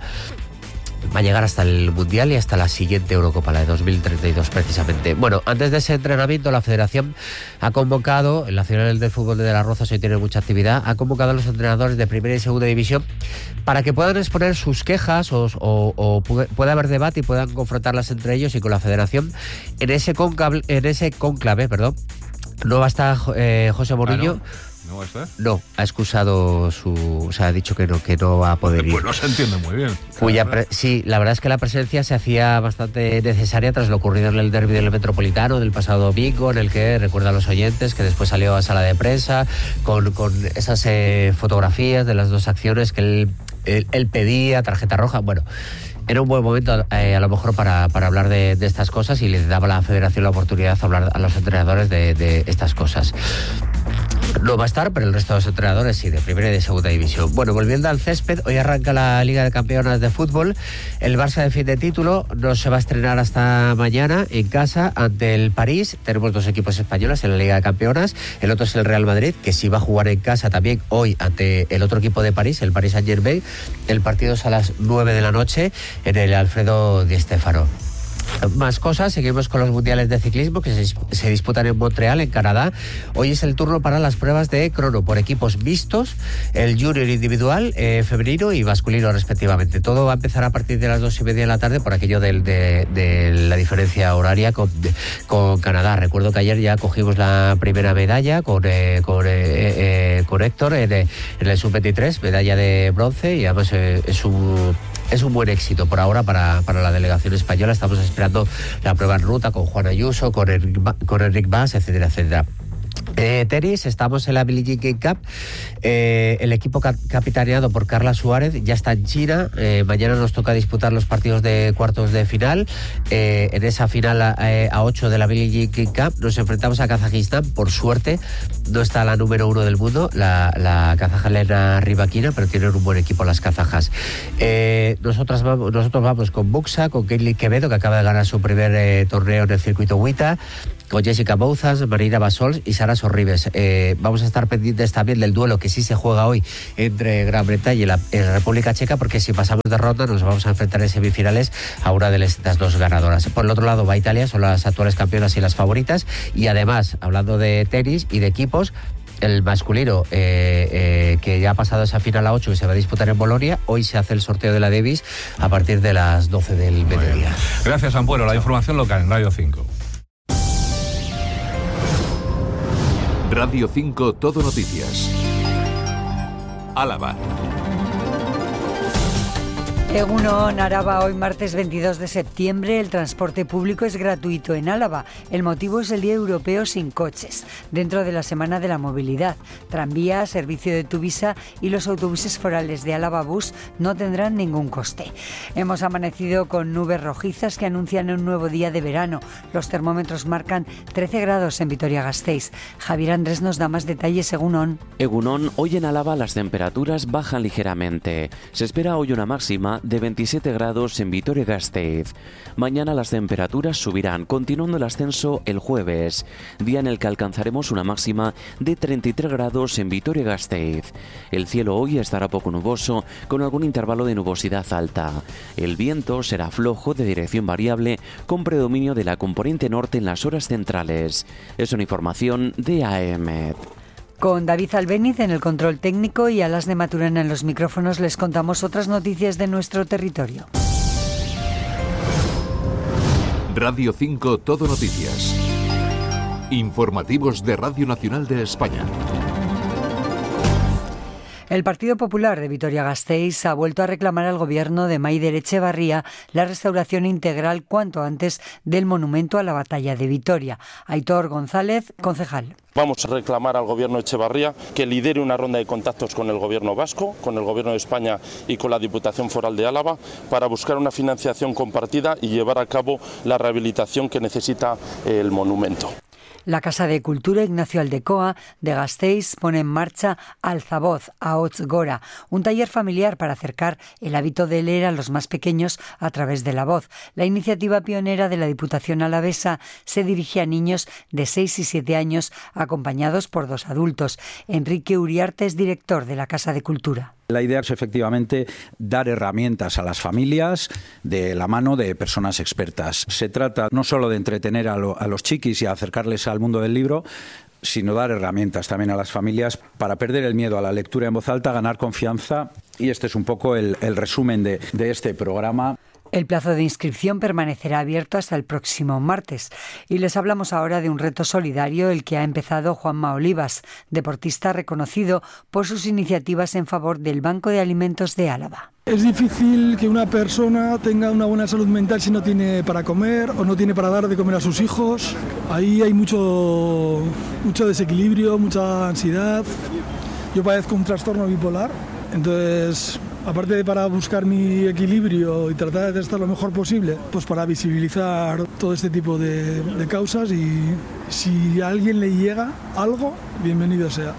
Va a llegar hasta el Mundial y hasta la siguiente Eurocopa, la de dos mil treinta y dos precisamente. Bueno, antes de ese entrenamiento, la Federación ha convocado, el Nacional del Fútbol de Las Rozas hoy tiene mucha actividad, ha convocado a los entrenadores de Primera y Segunda División para que puedan exponer sus quejas o, o, o pueda haber debate y puedan confrontarlas entre ellos y con la Federación. En ese conclave, en ese conclave, perdón, no va a estar eh, José Mourinho. Ah, ¿no? ¿No está? No, ha excusado su... O sea, ha dicho que no, que no va a poder ir. Pues no se entiende muy bien. Cuya pre- sí, la verdad es que la presencia se hacía bastante necesaria tras lo ocurrido en el derbi del Metropolitano del pasado domingo, en el que, recuerda a los oyentes, que después salió a sala de prensa con, con esas eh, fotografías de las dos acciones que él, él, él pedía, tarjeta roja, bueno... Era un buen momento eh, a lo mejor para, para hablar de, de estas cosas y le daba a la Federación la oportunidad de hablar a los entrenadores de, de estas cosas. No va a estar, pero el resto de los entrenadores sí, de Primera y de Segunda División. Bueno, volviendo al césped, hoy arranca la Liga de Campeonas de Fútbol. El Barça defiende título, no se va a estrenar hasta mañana en casa ante el París. Tenemos dos equipos españoles en la Liga de Campeonas. El otro es el Real Madrid, que sí va a jugar en casa también hoy ante el otro equipo de París, el Paris Saint-Germain. El partido es a las nueve de la noche en el Alfredo Di Stéfano. Más cosas, seguimos con los mundiales de ciclismo que se, se disputan en Montreal, en Canadá. Hoy es el turno para las pruebas de crono por equipos mixtos, el junior individual, eh, femenino y masculino respectivamente. Todo va a empezar a partir de las dos y media de la tarde por aquello de, de, de la diferencia horaria con, de, con Canadá. Recuerdo que ayer ya cogimos la primera medalla con, eh, con, eh, eh, con Héctor en, en el sub veintitrés, medalla de bronce, y además eh, es un... Es un buen éxito por ahora para, para la delegación española. Estamos esperando la prueba en ruta con Juan Ayuso, con Enric, con Enric Mas, etcétera, etcétera. Eh, tenis, estamos en la Billie Jean King Cup. Eh, el equipo cap capitaneado por Carla Suárez ya está en China. Eh, mañana nos toca disputar los partidos de cuartos de final. Eh, en esa final a, a ocho de la Billie Jean King Cup nos enfrentamos a Kazajistán. Por suerte no está la número uno del mundo, la, la kazaja Lena Rybakina, pero tienen un buen equipo las kazajas. Eh, nosotras vamos, nosotros vamos con Buxa, con Caitlin Quevedo, que acaba de ganar su primer eh, torneo en el circuito WTA, con Jessica Bouzas, Marina Basols y Sara Sorribes. Eh, vamos a estar pendientes también del duelo que sí se juega hoy entre Gran Bretaña y la eh, República Checa, porque si pasamos de ronda nos vamos a enfrentar en semifinales a una de las dos ganadoras. Por el otro lado va Italia, son las actuales campeonas y las favoritas. Y además, hablando de tenis y de equipos, el masculino, eh, eh, que ya ha pasado esa final a ocho que se va a disputar en Bolonia, hoy se hace el sorteo de la Davis a partir de las doce del mediodía. Gracias, Ampuero. La información local en Radio cinco. Radio cinco Todo Noticias. Álava. Egunon, Araba, hoy martes veintidós de septiembre, el transporte público es gratuito en Álava. El motivo es el Día Europeo sin coches, dentro de la Semana de la Movilidad. Tranvía, servicio de Tuvisa y los autobuses forales de Álava Bus no tendrán ningún coste. Hemos amanecido con nubes rojizas que anuncian un nuevo día de verano. Los termómetros marcan trece grados en Vitoria-Gasteiz. Javier Andrés nos da más detalles. Egunon. Egunon, hoy en Álava las temperaturas bajan ligeramente. Se espera hoy una máxima de veintisiete grados en Vitoria-Gasteiz. Mañana las temperaturas subirán, continuando el ascenso el jueves, día en el que alcanzaremos una máxima de treinta y tres grados en Vitoria-Gasteiz. El cielo hoy estará poco nuboso, con algún intervalo de nubosidad alta. El viento será flojo de dirección variable, con predominio de la componente norte en las horas centrales. Es una información de A M E D. Con David Albéniz en el control técnico y Alas de Maturana en los micrófonos les contamos otras noticias de nuestro territorio. Radio cinco Todo Noticias. Informativos de Radio Nacional de España. El Partido Popular de Vitoria-Gasteiz ha vuelto a reclamar al gobierno de Maider Etxebarria la restauración integral cuanto antes del monumento a la batalla de Vitoria. Aitor González, concejal. Vamos a reclamar al gobierno de Etxebarria que lidere una ronda de contactos con el gobierno vasco, con el gobierno de España y con la Diputación Foral de Álava para buscar una financiación compartida y llevar a cabo la rehabilitación que necesita el monumento. La Casa de Cultura Ignacio Aldecoa de Gasteiz pone en marcha Alzavoz, Ahots Gora, un taller familiar para acercar el hábito de leer a los más pequeños a través de la voz. La iniciativa pionera de la Diputación alavesa se dirige a niños de seis y siete años acompañados por dos adultos. Enrique Uriarte es director de la Casa de Cultura. La idea es efectivamente dar herramientas a las familias de la mano de personas expertas. Se trata no solo de entretener a, lo, a los chiquis y acercarles al mundo del libro, sino dar herramientas también a las familias para perder el miedo a la lectura en voz alta, ganar confianza. Y este es un poco el, el resumen de, de este programa. El plazo de inscripción permanecerá abierto hasta el próximo martes. Y les hablamos ahora de un reto solidario, el que ha empezado Juanma Olivas, deportista reconocido por sus iniciativas en favor del Banco de Alimentos de Álava. Es difícil que una persona tenga una buena salud mental si no tiene para comer o no tiene para dar de comer a sus hijos. Ahí hay mucho, mucho desequilibrio, mucha ansiedad. Yo padezco un trastorno bipolar, entonces, aparte de para buscar mi equilibrio y tratar de estar lo mejor posible, pues para visibilizar todo este tipo de, de causas, y si a alguien le llega algo, bienvenido sea.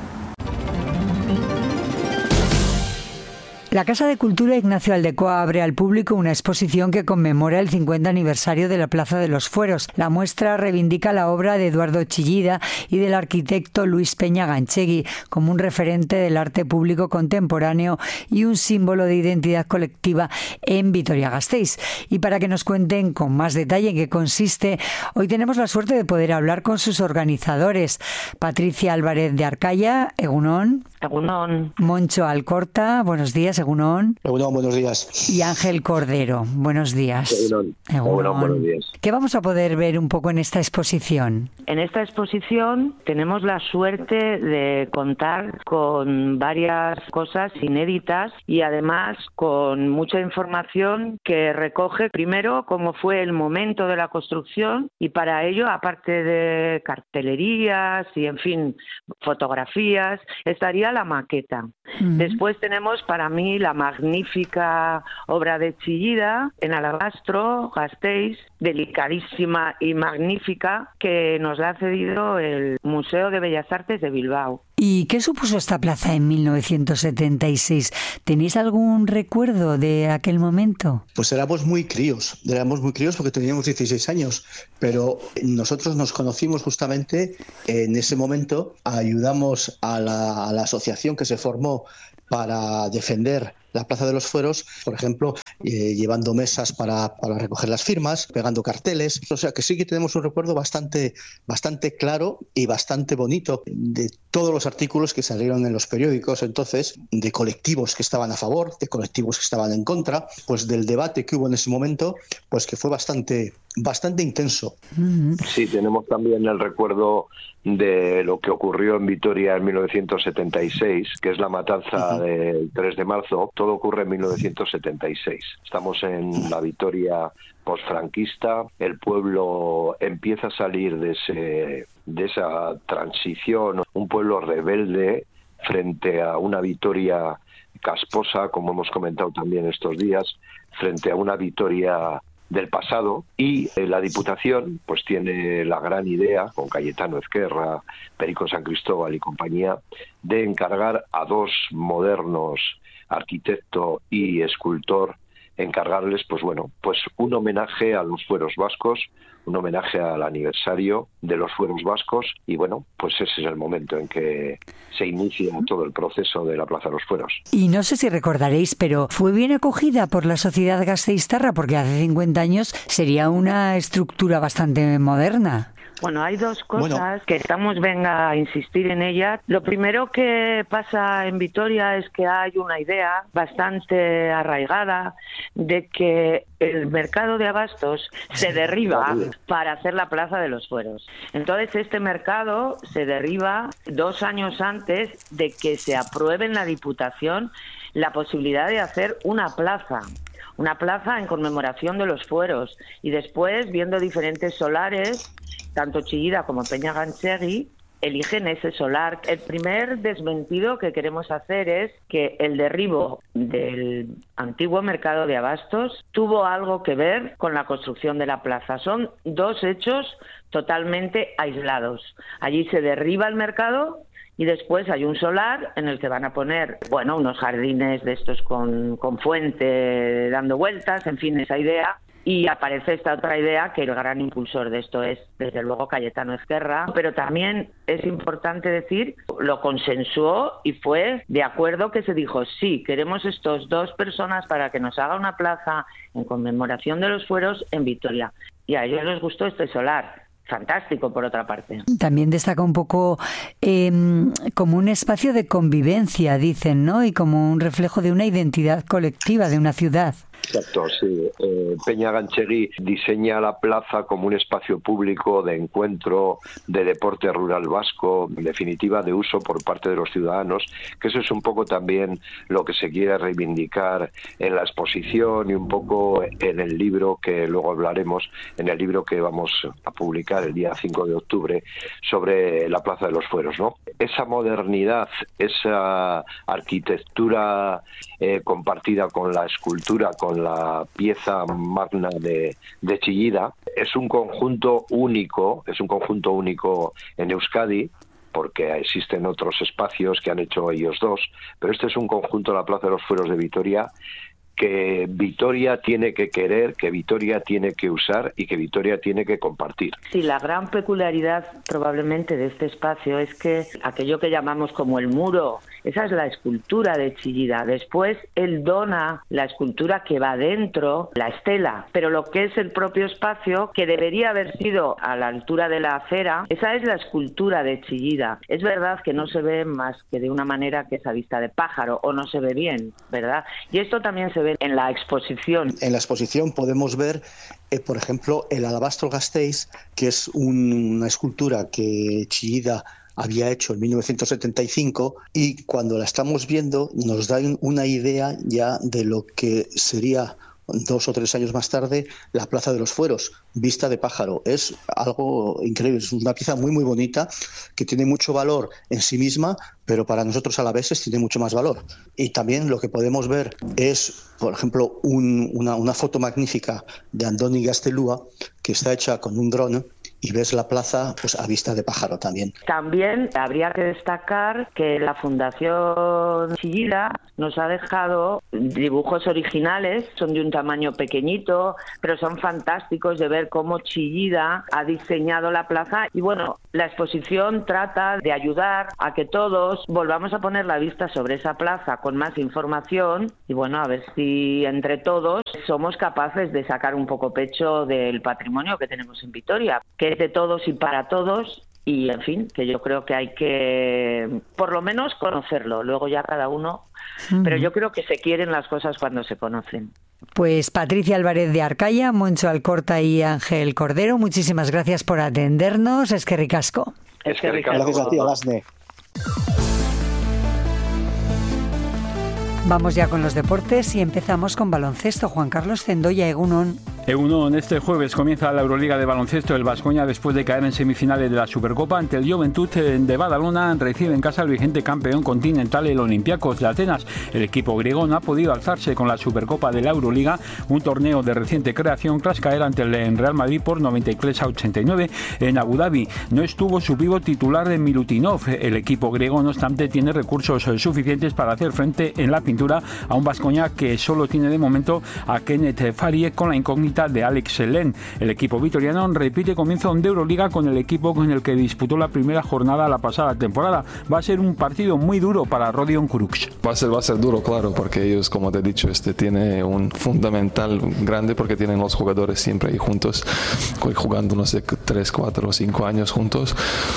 La Casa de Cultura Ignacio Aldecoa abre al público una exposición que conmemora el cincuenta aniversario de la Plaza de los Fueros. La muestra reivindica la obra de Eduardo Chillida y del arquitecto Luis Peña Ganchegui como un referente del arte público contemporáneo y un símbolo de identidad colectiva en Vitoria-Gasteiz. Y para que nos cuenten con más detalle en qué consiste, hoy tenemos la suerte de poder hablar con sus organizadores. Patricia Álvarez de Arcaya, egunon. Egunon. Moncho Alcorta, buenos días, Egunon. Egunon, buenos días. Y Ángel Cordero, buenos días. Egunon. Egunon, buenos días. ¿Qué vamos a poder ver un poco en esta exposición? En esta exposición tenemos la suerte de contar con varias cosas inéditas y además con mucha información que recoge primero cómo fue el momento de la construcción, y para ello, aparte de cartelerías y en fin, fotografías, estaría la maqueta. Uh-huh. Después tenemos para mí la magnífica obra de Chillida en alabastro, Gasteiz, delicadísima y magnífica, que nos la ha cedido el Museo de Bellas Artes de Bilbao. ¿Y qué supuso esta plaza en mil novecientos setenta y seis? ¿Tenéis algún recuerdo de aquel momento? Pues éramos muy críos, éramos muy críos porque teníamos dieciséis años, pero nosotros nos conocimos justamente en ese momento, ayudamos a la, a la asociación que se formó para defender la Plaza de los Fueros, por ejemplo, eh, llevando mesas para, para recoger las firmas, pegando carteles. O sea que sí que tenemos un recuerdo bastante, bastante claro y bastante bonito de todos los artículos que salieron en los periódicos entonces, de colectivos que estaban a favor, de colectivos que estaban en contra, pues del debate que hubo en ese momento, pues que fue bastante, bastante intenso. Sí, tenemos también el recuerdo de lo que ocurrió en Vitoria en mil novecientos setenta y seis, que es la matanza uh-huh. del tres de marzo. Todo ocurre en mil novecientos setenta y seis. Estamos en la Vitoria posfranquista. El pueblo empieza a salir de ese, de esa transición, un pueblo rebelde frente a una Vitoria casposa, como hemos comentado también estos días, frente a una Vitoria del pasado, y eh, la Diputación pues tiene la gran idea, con Cayetano Ezquerra, Perico San Cristóbal y compañía, de encargar a dos modernos, arquitecto y escultor, encargarles pues bueno, pues un homenaje a los fueros vascos, un homenaje al aniversario de los fueros vascos, y bueno, pues ese es el momento en que se inicia todo el proceso de la Plaza de los Fueros. Y no sé si recordaréis, pero fue bien acogida por la sociedad gasteiztarra, porque hace cincuenta años sería una estructura bastante moderna. Bueno, hay dos cosas bueno. que estamos, venga, a insistir en ellas. Lo primero que pasa en Vitoria es que hay una idea bastante arraigada de que el mercado de abastos se derriba para hacer la Plaza de los Fueros. Entonces, este mercado se derriba dos años antes de que se apruebe en la Diputación la posibilidad de hacer una plaza. Una plaza en conmemoración de los fueros, y después, viendo diferentes solares, tanto Chillida como Peña Ganchegui, eligen ese solar. El primer desmentido que queremos hacer es que el derribo del antiguo mercado de abastos tuvo algo que ver con la construcción de la plaza. Son dos hechos totalmente aislados. Allí se derriba el mercado y después hay un solar en el que van a poner, bueno, unos jardines de estos con, con fuente dando vueltas, en fin, esa idea. Y aparece esta otra idea, que el gran impulsor de esto es, desde luego, Cayetano Ezquerra, pero también es importante decir, lo consensuó y fue de acuerdo que se dijo, sí, queremos estos dos personas para que nos haga una plaza en conmemoración de los fueros en Vitoria. Y a ellos les gustó este solar. Fantástico, por otra parte. También destaca un poco eh, como un espacio de convivencia, dicen, ¿no? Y como un reflejo de una identidad colectiva de una ciudad. Exacto, sí. Eh, Peña Ganchegui diseña la plaza como un espacio público de encuentro, de deporte rural vasco, en definitiva de uso por parte de los ciudadanos, que eso es un poco también lo que se quiere reivindicar en la exposición y un poco en el libro que luego hablaremos, en el libro que vamos a publicar el día cinco de octubre sobre la Plaza de los Fueros, ¿no? Esa modernidad, esa arquitectura eh, compartida con la escultura, con la pieza magna de, de Chillida, es un conjunto único, es un conjunto único en Euskadi, porque existen otros espacios que han hecho ellos dos, pero este es un conjunto, la Plaza de los Fueros de Vitoria, que Vitoria tiene que querer, que Vitoria tiene que usar y que Vitoria tiene que compartir. Sí, la gran peculiaridad probablemente de este espacio es que aquello que llamamos como el muro, esa es la escultura de Chillida. Después él dona la escultura que va dentro, la estela, pero lo que es el propio espacio, que debería haber sido a la altura de la acera, esa es la escultura de Chillida. Es verdad que no se ve más que de una manera que es a vista de pájaro, o no se ve bien, ¿verdad? Y esto también se ve en la exposición. En la exposición podemos ver, eh, por ejemplo, el Alabastro Gasteiz, que es un, una escultura que Chillida había hecho en mil novecientos setenta y cinco, y cuando la estamos viendo nos da una idea ya de lo que sería dos o tres años más tarde la Plaza de los Fueros, vista de pájaro. Es algo increíble, es una pieza muy muy bonita que tiene mucho valor en sí misma, pero para nosotros alaveses tiene mucho más valor. Y también lo que podemos ver es, por ejemplo, un, una, una foto magnífica de Andoni Gaztelua que está hecha con un dron, y ves la plaza pues a vista de pájaro también. También habría que destacar que la Fundación Chillida nos ha dejado dibujos originales, son de un tamaño pequeñito, pero son fantásticos de ver cómo Chillida ha diseñado la plaza. Y bueno, la exposición trata de ayudar a que todos volvamos a poner la vista sobre esa plaza con más información, y bueno, a ver si entre todos somos capaces de sacar un poco pecho del patrimonio que tenemos en Vitoria, que de todos y para todos, y en fin, que yo creo que hay que por lo menos conocerlo, luego ya cada uno, mm. pero yo creo que se quieren las cosas cuando se conocen. Pues Patricia Álvarez de Arcaya, Moncho Alcorta y Ángel Cordero, muchísimas gracias por atendernos. Es que ricasco. Es que ricasco. Gracias a ti, Alasne. Vamos ya con los deportes y empezamos con baloncesto. Juan Carlos Zendoya, Egunon. Egunon, este jueves comienza la Euroliga de baloncesto. El Baskonia, después de caer en semifinales de la Supercopa ante el Juventud de Badalona, recibe en casa al vigente campeón continental, el Olympiacos de Atenas. El equipo griego no ha podido alzarse con la Supercopa de la Euroliga, un torneo de reciente creación, tras caer ante el Real Madrid por noventa y tres a ochenta y nueve en Abu Dhabi. No estuvo su pívot titular de Milutinov. El equipo griego, no obstante, tiene recursos suficientes para hacer frente en la pintura a un Baskonia que solo tiene de momento a Kenneth Farie, con la incógnita de Alex Len. El equipo vitoriano repite comienzo de Euroliga con el equipo con el que disputó la primera jornada la pasada temporada. Va a ser un partido muy duro para Rodion Kurucs. Va a ser, va a ser duro, claro, porque ellos, como te he dicho, este tiene un fundamental grande, porque tienen los jugadores siempre ahí juntos, jugando, no sé, tres, cuatro o cinco años juntos,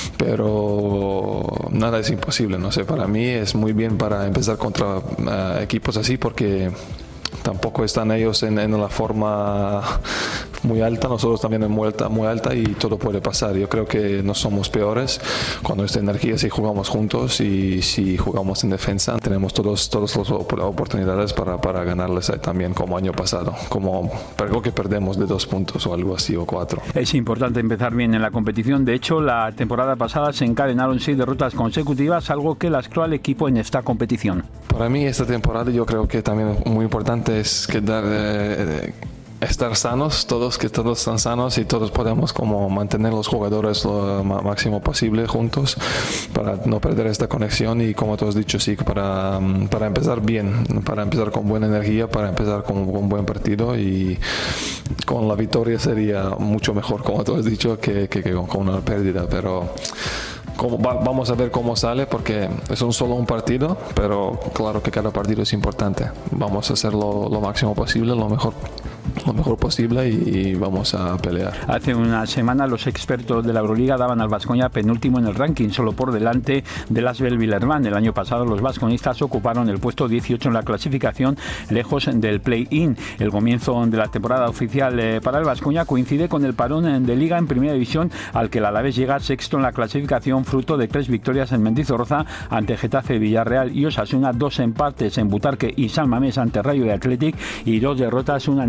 pero nada es imposible, no sé, para mí es muy bien para empezar contra uh, equipos así, porque tampoco están ellos en, en la forma muy alta, nosotros también en vuelta muy alta, y todo puede pasar. Yo creo que no somos peores cuando esta energía, si jugamos juntos y si jugamos en defensa, tenemos todos, todas las oportunidades para, para ganarles también, como año pasado, como algo que perdemos de dos puntos o algo así, o cuatro. Es importante empezar bien en la competición. De hecho, la temporada pasada se encadenaron seis derrotas consecutivas, algo que lastró al equipo en esta competición. Para mí esta temporada yo creo que también muy importante es quedar, eh, estar sanos, todos, que todos están sanos y todos podemos como mantener los jugadores lo máximo posible juntos para no perder esta conexión, y como tú has dicho, sí, para, para empezar bien, para empezar con buena energía, para empezar con un buen partido, y con la victoria sería mucho mejor, como tú has dicho, que, que, que con una pérdida, pero Como va, vamos a ver cómo sale, porque es un solo un partido, pero claro que cada partido es importante. Vamos a hacerlo lo máximo posible, lo mejor lo mejor posible, y vamos a pelear. Hace una semana los expertos de la Euroliga daban al Baskonia penúltimo en el ranking, solo por delante del Asvel Villerman. El año pasado los baskonistas ocuparon el puesto dieciocho en la clasificación, lejos del play-in. El comienzo de la temporada oficial eh, para el Baskonia coincide con el parón de Liga en Primera División, al que el Alavés llega sexto en la clasificación, fruto de tres victorias en Mendizorroza ante Getafe, Villarreal y Osasuna, dos empates en Butarque y San Mamés ante Rayo de Athletic, y dos derrotas, una en el Sardinero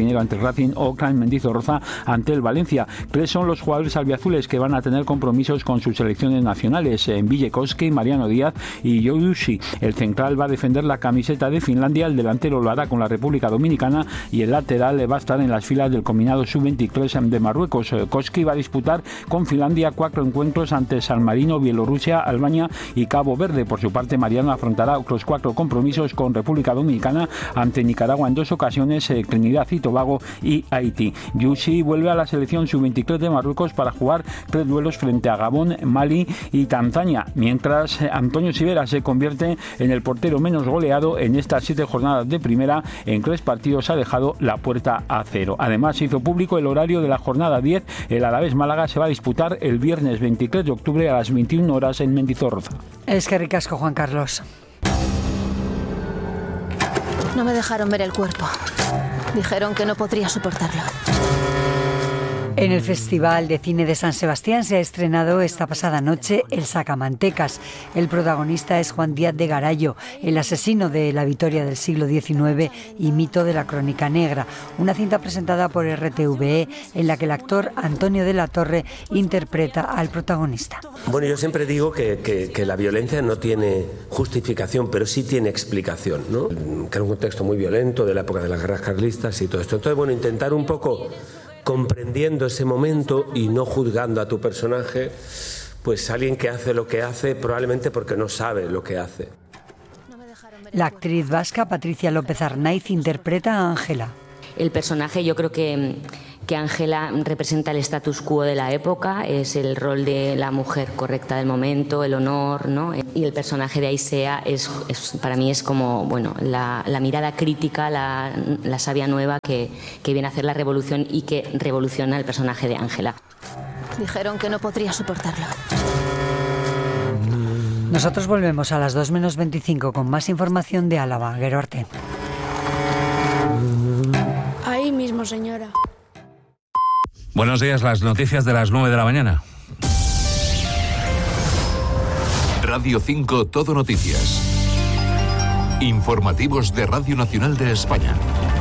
Janeiro ante el Racing o Clan Mendizorroza ante el Valencia. Tres son los jugadores albiazules que van a tener compromisos con sus selecciones nacionales, en Villecosque, Mariano Díaz y Yoyushi. El central va a defender la camiseta de Finlandia, el delantero lo hará con la República Dominicana y el lateral va a estar en las filas del combinado sub veintitrés de Marruecos. Koski va a disputar con Finlandia cuatro encuentros ante San Marino, Bielorrusia, Albania y Cabo Verde. Por su parte, Mariano afrontará otros cuatro compromisos con República Dominicana ante Nicaragua en dos ocasiones, eh, Trinidad y Tobago y Haití. Yushi vuelve a la selección sub veintitrés de Marruecos para jugar tres duelos frente a Gabón, Mali y Tanzania, mientras eh, Antonio Sivera se convierte en el portero menos goleado en estas siete jornadas de primera. En tres partidos ha dejado la puerta a cero. Además, se hizo público el horario de la jornada diez. El Alavés Málaga se va a disputar el viernes veintitrés de octubre a las veintiuna horas en Mendizorroza. Es que ricasco, Juan Carlos. No me dejaron ver el cuerpo. Dijeron que no podría soportarlo. En el Festival de Cine de San Sebastián se ha estrenado esta pasada noche El Sacamantecas. El protagonista es Juan Díaz de Garallo, el asesino de la Vitoria del siglo diecinueve y mito de la Crónica Negra. Una cinta presentada por R T V E en la que el actor Antonio de la Torre interpreta al protagonista. Bueno, yo siempre digo que, que, que la violencia no tiene justificación, pero sí tiene explicación, ¿no? Que era un contexto muy violento de la época de las guerras carlistas y todo esto. Entonces, bueno, intentar un poco, comprendiendo ese momento y no juzgando a tu personaje, pues alguien que hace lo que hace probablemente porque no sabe lo que hace. La actriz vasca Patricia López Arnaiz interpreta a Ángela. El personaje, yo creo que que Ángela representa el status quo de la época, es el rol de la mujer correcta del momento, el honor, ¿no? Y el personaje de Aisea es, es para mí es como, bueno, la, la mirada crítica, la, la sabia nueva que, que viene a hacer la revolución y que revoluciona el personaje de Ángela. Dijeron que no podría soportarlo. Nosotros volvemos a las dos menos veinticinco con más información de Álava. Gero Arte. Ahí mismo, señora. Buenos días, las noticias de las nueve de la mañana. Radio cinco Todo Noticias. Informativos de Radio Nacional de España.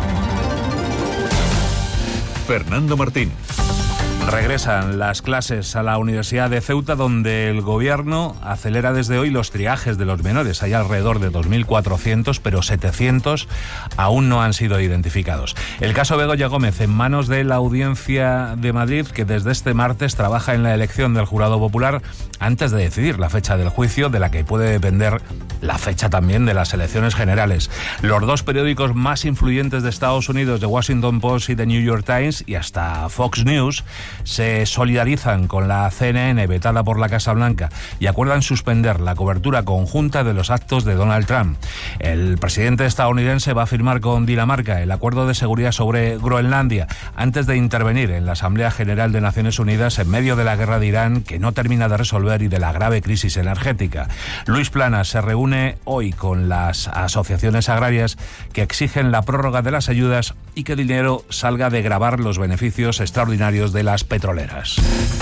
Fernando Martín. Regresan las clases a la Universidad de Ceuta, donde el gobierno acelera desde hoy los triajes de los menores. Hay alrededor de dos mil cuatrocientos, pero setecientos aún no han sido identificados. El caso Begoña Gómez en manos de la Audiencia de Madrid, que desde este martes trabaja en la elección del jurado popular antes de decidir la fecha del juicio, de la que puede depender la fecha también de las elecciones generales. Los dos periódicos más influyentes de Estados Unidos, The Washington Post y The New York Times, y hasta Fox News, se solidarizan con la C N N vetada por la Casa Blanca y acuerdan suspender la cobertura conjunta de los actos de Donald Trump. El presidente estadounidense va a firmar con Dinamarca el acuerdo de seguridad sobre Groenlandia antes de intervenir en la Asamblea General de Naciones Unidas en medio de la guerra de Irán, que no termina de resolver, y de la grave crisis energética. Luis Planas se reúne hoy con las asociaciones agrarias que exigen la prórroga de las ayudas y que el dinero salga de gravar los beneficios extraordinarios de las petroleras.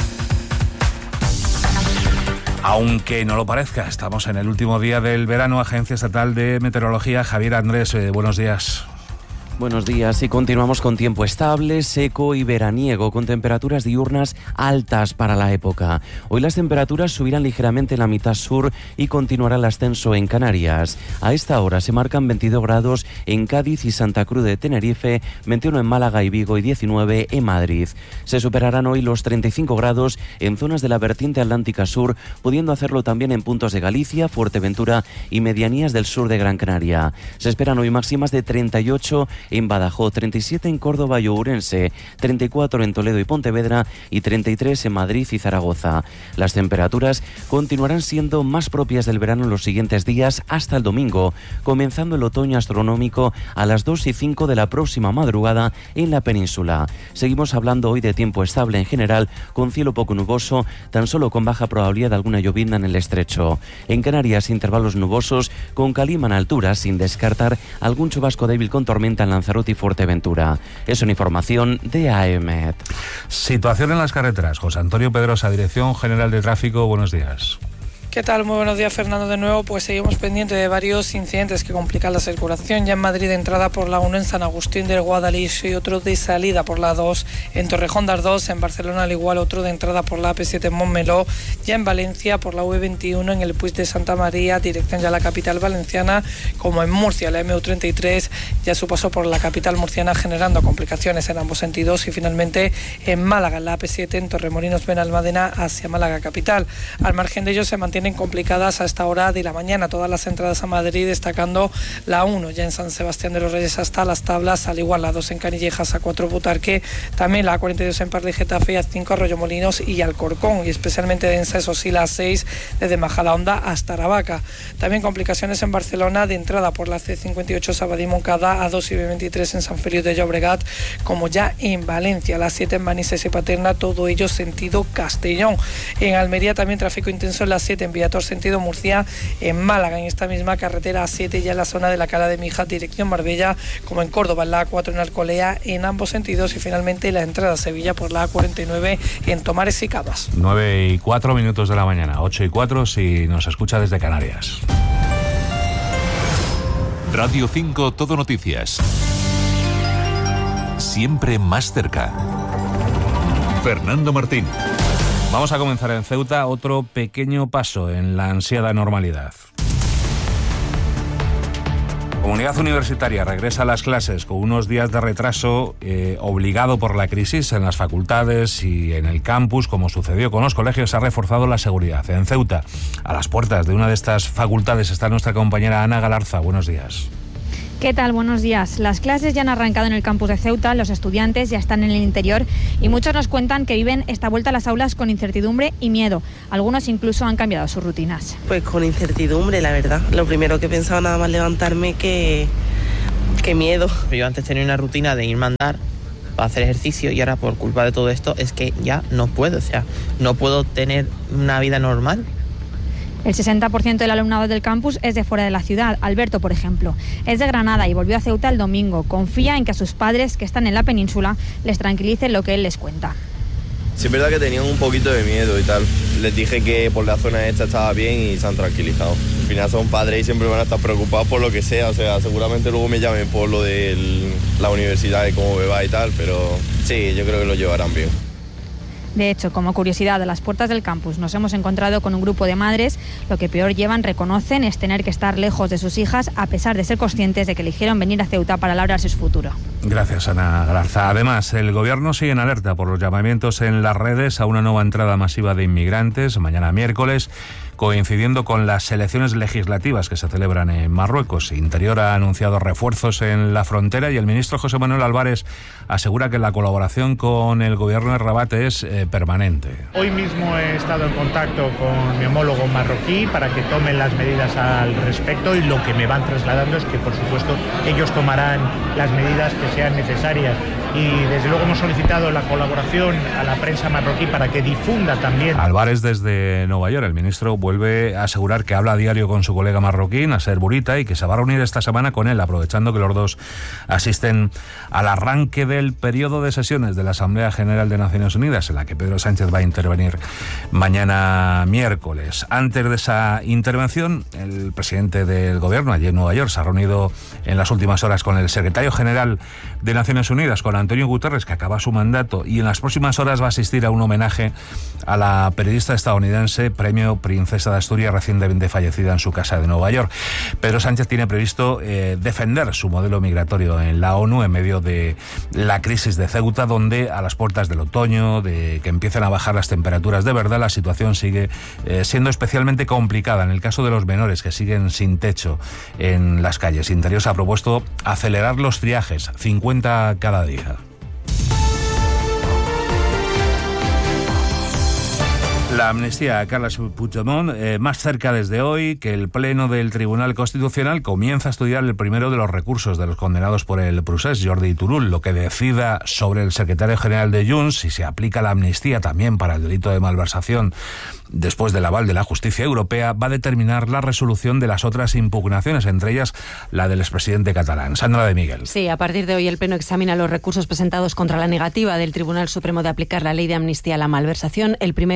Aunque no lo parezca, estamos en el último día del verano. Agencia Estatal de Meteorología, Javier Andrés, eh, buenos días. Buenos días, y continuamos con tiempo estable, seco y veraniego, con temperaturas diurnas altas para la época. Hoy las temperaturas subirán ligeramente en la mitad sur y continuará el ascenso en Canarias. A esta hora se marcan veintidós grados en Cádiz y Santa Cruz de Tenerife, veintiuno en Málaga y Vigo y diecinueve en Madrid. Se superarán hoy los treinta y cinco grados en zonas de la vertiente atlántica sur, pudiendo hacerlo también en puntos de Galicia, Fuerteventura y medianías del sur de Gran Canaria. Se esperan hoy máximas de treinta y ocho en Badajoz, treinta y siete en Córdoba y Ourense, treinta y cuatro en Toledo y Pontevedra y treinta y tres en Madrid y Zaragoza. Las temperaturas continuarán siendo más propias del verano en los siguientes días hasta el domingo, comenzando el otoño astronómico a las dos y cinco de la próxima madrugada en la península. Seguimos hablando hoy de tiempo estable en general, con cielo poco nuboso, tan solo con baja probabilidad de alguna llovizna en el estrecho. En Canarias, intervalos nubosos con calima en alturas, sin descartar algún chubasco débil con tormenta en Lanzarote y Fuerteventura. Es una información de A E M E T. Situación en las carreteras. José Antonio Pedrosa, Dirección General de Tráfico, buenos días. ¿Qué tal? Muy buenos días, Fernando, de nuevo. Pues seguimos pendientes de varios incidentes que complican la circulación. Ya en Madrid, entrada por la uno en San Agustín del Guadalix y otro de salida por la dos en Torrejón de Ardoz. En Barcelona, al igual, otro de entrada por la A P siete en Montmeló. Ya en Valencia, por la U veintiuno en el Puig de Santa María, dirección ya a la capital valenciana. Como en Murcia, la M U treinta y tres, ya su paso por la capital murciana, generando complicaciones en ambos sentidos. Y finalmente, en Málaga, la A P siete en Torremolinos Benalmádena hacia Málaga capital. Al margen de ello, se mantienen complicadas a esta hora de la mañana todas las entradas a Madrid, destacando la uno ya en San Sebastián de los Reyes hasta Las Tablas, al igual la dos en Canillejas, a cuatro Butarque, también la A cuarenta y dos en Parla y Getafe, a cinco Arroyomolinos y Alcorcón, y especialmente densa, eso sí, la seis desde Majadahonda hasta Aravaca. También complicaciones en Barcelona de entrada por la C cincuenta y ocho Sabadell Moncada, a dos y B veintitrés en San Feliu de Llobregat, como ya en Valencia, la siete en Manises y Paterna, todo ello sentido Castellón. En Almería también tráfico intenso en la siete en Viator sentido Murcia, en Málaga en esta misma carretera A siete ya en la zona de la Cala de Mija dirección Marbella, como en Córdoba en la A cuatro en Alcolea en ambos sentidos, y finalmente la entrada a Sevilla por la A cuarenta y nueve en Tomares y Cabas. nueve y cuatro minutos de la mañana, ocho y cuatro si nos escucha desde Canarias. Radio cinco Todo Noticias. Siempre más cerca. Fernando Martín. Vamos a comenzar en Ceuta otro pequeño paso en la ansiada normalidad. Comunidad universitaria regresa a las clases con unos días de retraso eh, obligado por la crisis en las facultades y en el campus. Como sucedió con los colegios, se ha reforzado la seguridad. En Ceuta, a las puertas de una de estas facultades, está nuestra compañera Ana Galarza. Buenos días. ¿Qué tal? Buenos días. Las clases ya han arrancado en el campus de Ceuta, los estudiantes ya están en el interior y muchos nos cuentan que viven esta vuelta a las aulas con incertidumbre y miedo. Algunos incluso han cambiado sus rutinas. Pues con incertidumbre, la verdad. Lo primero que pensaba nada más levantarme que, que miedo. Yo antes tenía una rutina de irme a andar para hacer ejercicio y ahora por culpa de todo esto es que ya no puedo, o sea, no puedo tener una vida normal. El sesenta por ciento del alumnado del campus es de fuera de la ciudad. Alberto, por ejemplo, es de Granada y volvió a Ceuta el domingo. Confía en que a sus padres, que están en la península, les tranquilicen lo que él les cuenta. Sí, es verdad que tenían un poquito de miedo y tal. Les dije que por la zona esta estaba bien y se han tranquilizado. Al final son padres y siempre van a estar preocupados por lo que sea. O sea, seguramente luego me llamen por lo de la universidad y cómo me va y tal, pero sí, yo creo que lo llevarán bien. De hecho, como curiosidad, a las puertas del campus nos hemos encontrado con un grupo de madres. Lo que peor llevan, reconocen, es tener que estar lejos de sus hijas, a pesar de ser conscientes de que eligieron venir a Ceuta para labrarse su futuro. Gracias, Ana Galarza. Además, el gobierno sigue en alerta por los llamamientos en las redes a una nueva entrada masiva de inmigrantes mañana miércoles, coincidiendo con las elecciones legislativas que se celebran en Marruecos. Interior ha anunciado refuerzos en la frontera y el ministro José Manuel Álvarez asegura que la colaboración con el gobierno de Rabat es eh, permanente. Hoy mismo he estado en contacto con mi homólogo marroquí para que tomen las medidas al respecto y lo que me van trasladando es que, por supuesto, ellos tomarán las medidas que sean necesarias. Y desde luego hemos solicitado la colaboración a la prensa marroquí para que difunda también. Álvarez desde Nueva York, el ministro vuelve a asegurar que habla a diario con su colega marroquí, Nasser Bourita, y que se va a reunir esta semana con él, aprovechando que los dos asisten al arranque del periodo de sesiones de la Asamblea General de Naciones Unidas, en la que Pedro Sánchez va a intervenir mañana miércoles. Antes de esa intervención, el presidente del gobierno, allí en Nueva York, se ha reunido en las últimas horas con el secretario general de Naciones Unidas, con Antonio Guterres, que acaba su mandato, y en las próximas horas va a asistir a un homenaje a la periodista estadounidense, premio Princesa de Asturias, recientemente fallecida en su casa de Nueva York. Pedro Sánchez tiene previsto eh, defender su modelo migratorio en la ONU en medio de la crisis de Ceuta, donde a las puertas del otoño, de que empiezan a bajar las temperaturas de verdad, la situación sigue eh, siendo especialmente complicada. En el caso de los menores que siguen sin techo en las calles, Interior se ha propuesto acelerar los triajes, cincuenta cada día. La amnistía a Carles Puigdemont, eh, más cerca desde hoy, que el Pleno del Tribunal Constitucional comienza a estudiar el primero de los recursos de los condenados por el procés, Jordi Turull. Lo que decida sobre el secretario general de Junts, si se aplica la amnistía también para el delito de malversación después del aval de la justicia europea, va a determinar la resolución de las otras impugnaciones, entre ellas la del expresidente catalán. Sandra de Miguel. Sí, a partir de hoy el Pleno examina los recursos presentados contra la negativa del Tribunal Supremo de aplicar la ley de amnistía a la malversación. El primero de esos recursos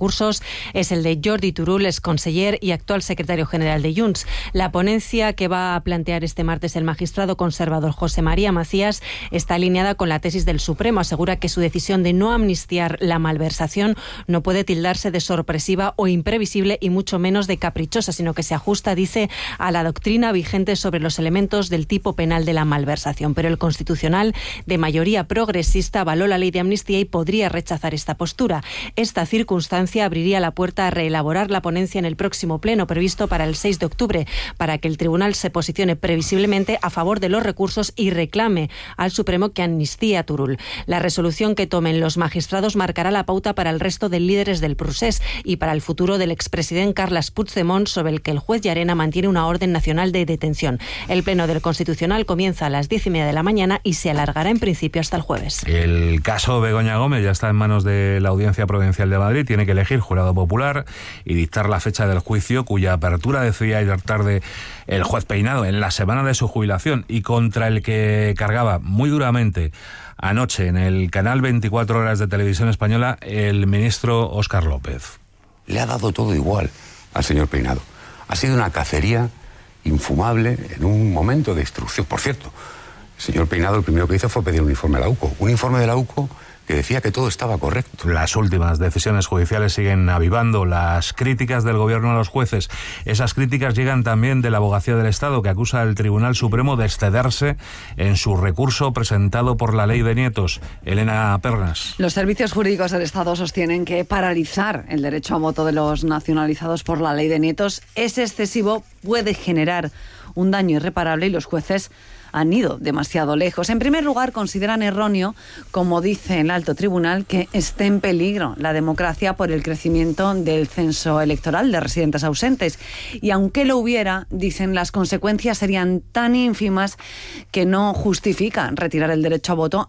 recursos es el de Jordi Turull, ex conseller y actual secretario general de Junts. La ponencia que va a plantear este martes el magistrado conservador José María Macías está alineada con la tesis del Supremo. Asegura que su decisión de no amnistiar la malversación no puede tildarse de sorpresiva o imprevisible y mucho menos de caprichosa, sino que se ajusta, dice, a la doctrina vigente sobre los elementos del tipo penal de la malversación. Pero el Constitucional, de mayoría progresista, avaló la ley de amnistía y podría rechazar esta postura. Esta circunstancia abriría la puerta a reelaborar la ponencia en el próximo pleno previsto para el seis de octubre, para que el Tribunal se posicione previsiblemente a favor de los recursos y reclame al Supremo que amnistíe a Turull. La resolución que tomen los magistrados marcará la pauta para el resto de líderes del procés y para el futuro del expresidente Carles Puigdemont, sobre el que el juez Llarena mantiene una orden nacional de detención. El pleno del Constitucional comienza a las diez y media de la mañana y se alargará en principio hasta el jueves. El caso Begoña Gómez ya está en manos de la Audiencia Provincial de Madrid. Tiene que elegir jurado popular y dictar la fecha del juicio, cuya apertura decía ayer tarde el juez Peinado en la semana de su jubilación, y contra el que cargaba muy duramente anoche en el canal veinticuatro horas de Televisión Española el ministro Óscar López. Le ha dado todo igual al señor Peinado. Ha sido una cacería infumable en un momento de instrucción. Por cierto, el señor Peinado lo primero que hizo fue pedir un informe a la U C O. Un informe de la U C O que decía que todo estaba correcto. Las últimas decisiones judiciales siguen avivando las críticas del gobierno a los jueces. Esas críticas llegan también de la Abogacía del Estado, que acusa al Tribunal Supremo de excederse en su recurso presentado por la ley de nietos. Elena Pernas. Los servicios jurídicos del Estado sostienen que paralizar el derecho a voto de los nacionalizados por la ley de nietos es excesivo, puede generar un daño irreparable, y los jueces han ido demasiado lejos. En primer lugar, consideran erróneo, como dice el alto tribunal, que esté en peligro la democracia por el crecimiento del censo electoral de residentes ausentes. Y aunque lo hubiera, dicen, las consecuencias serían tan ínfimas que no justifican retirar el derecho a voto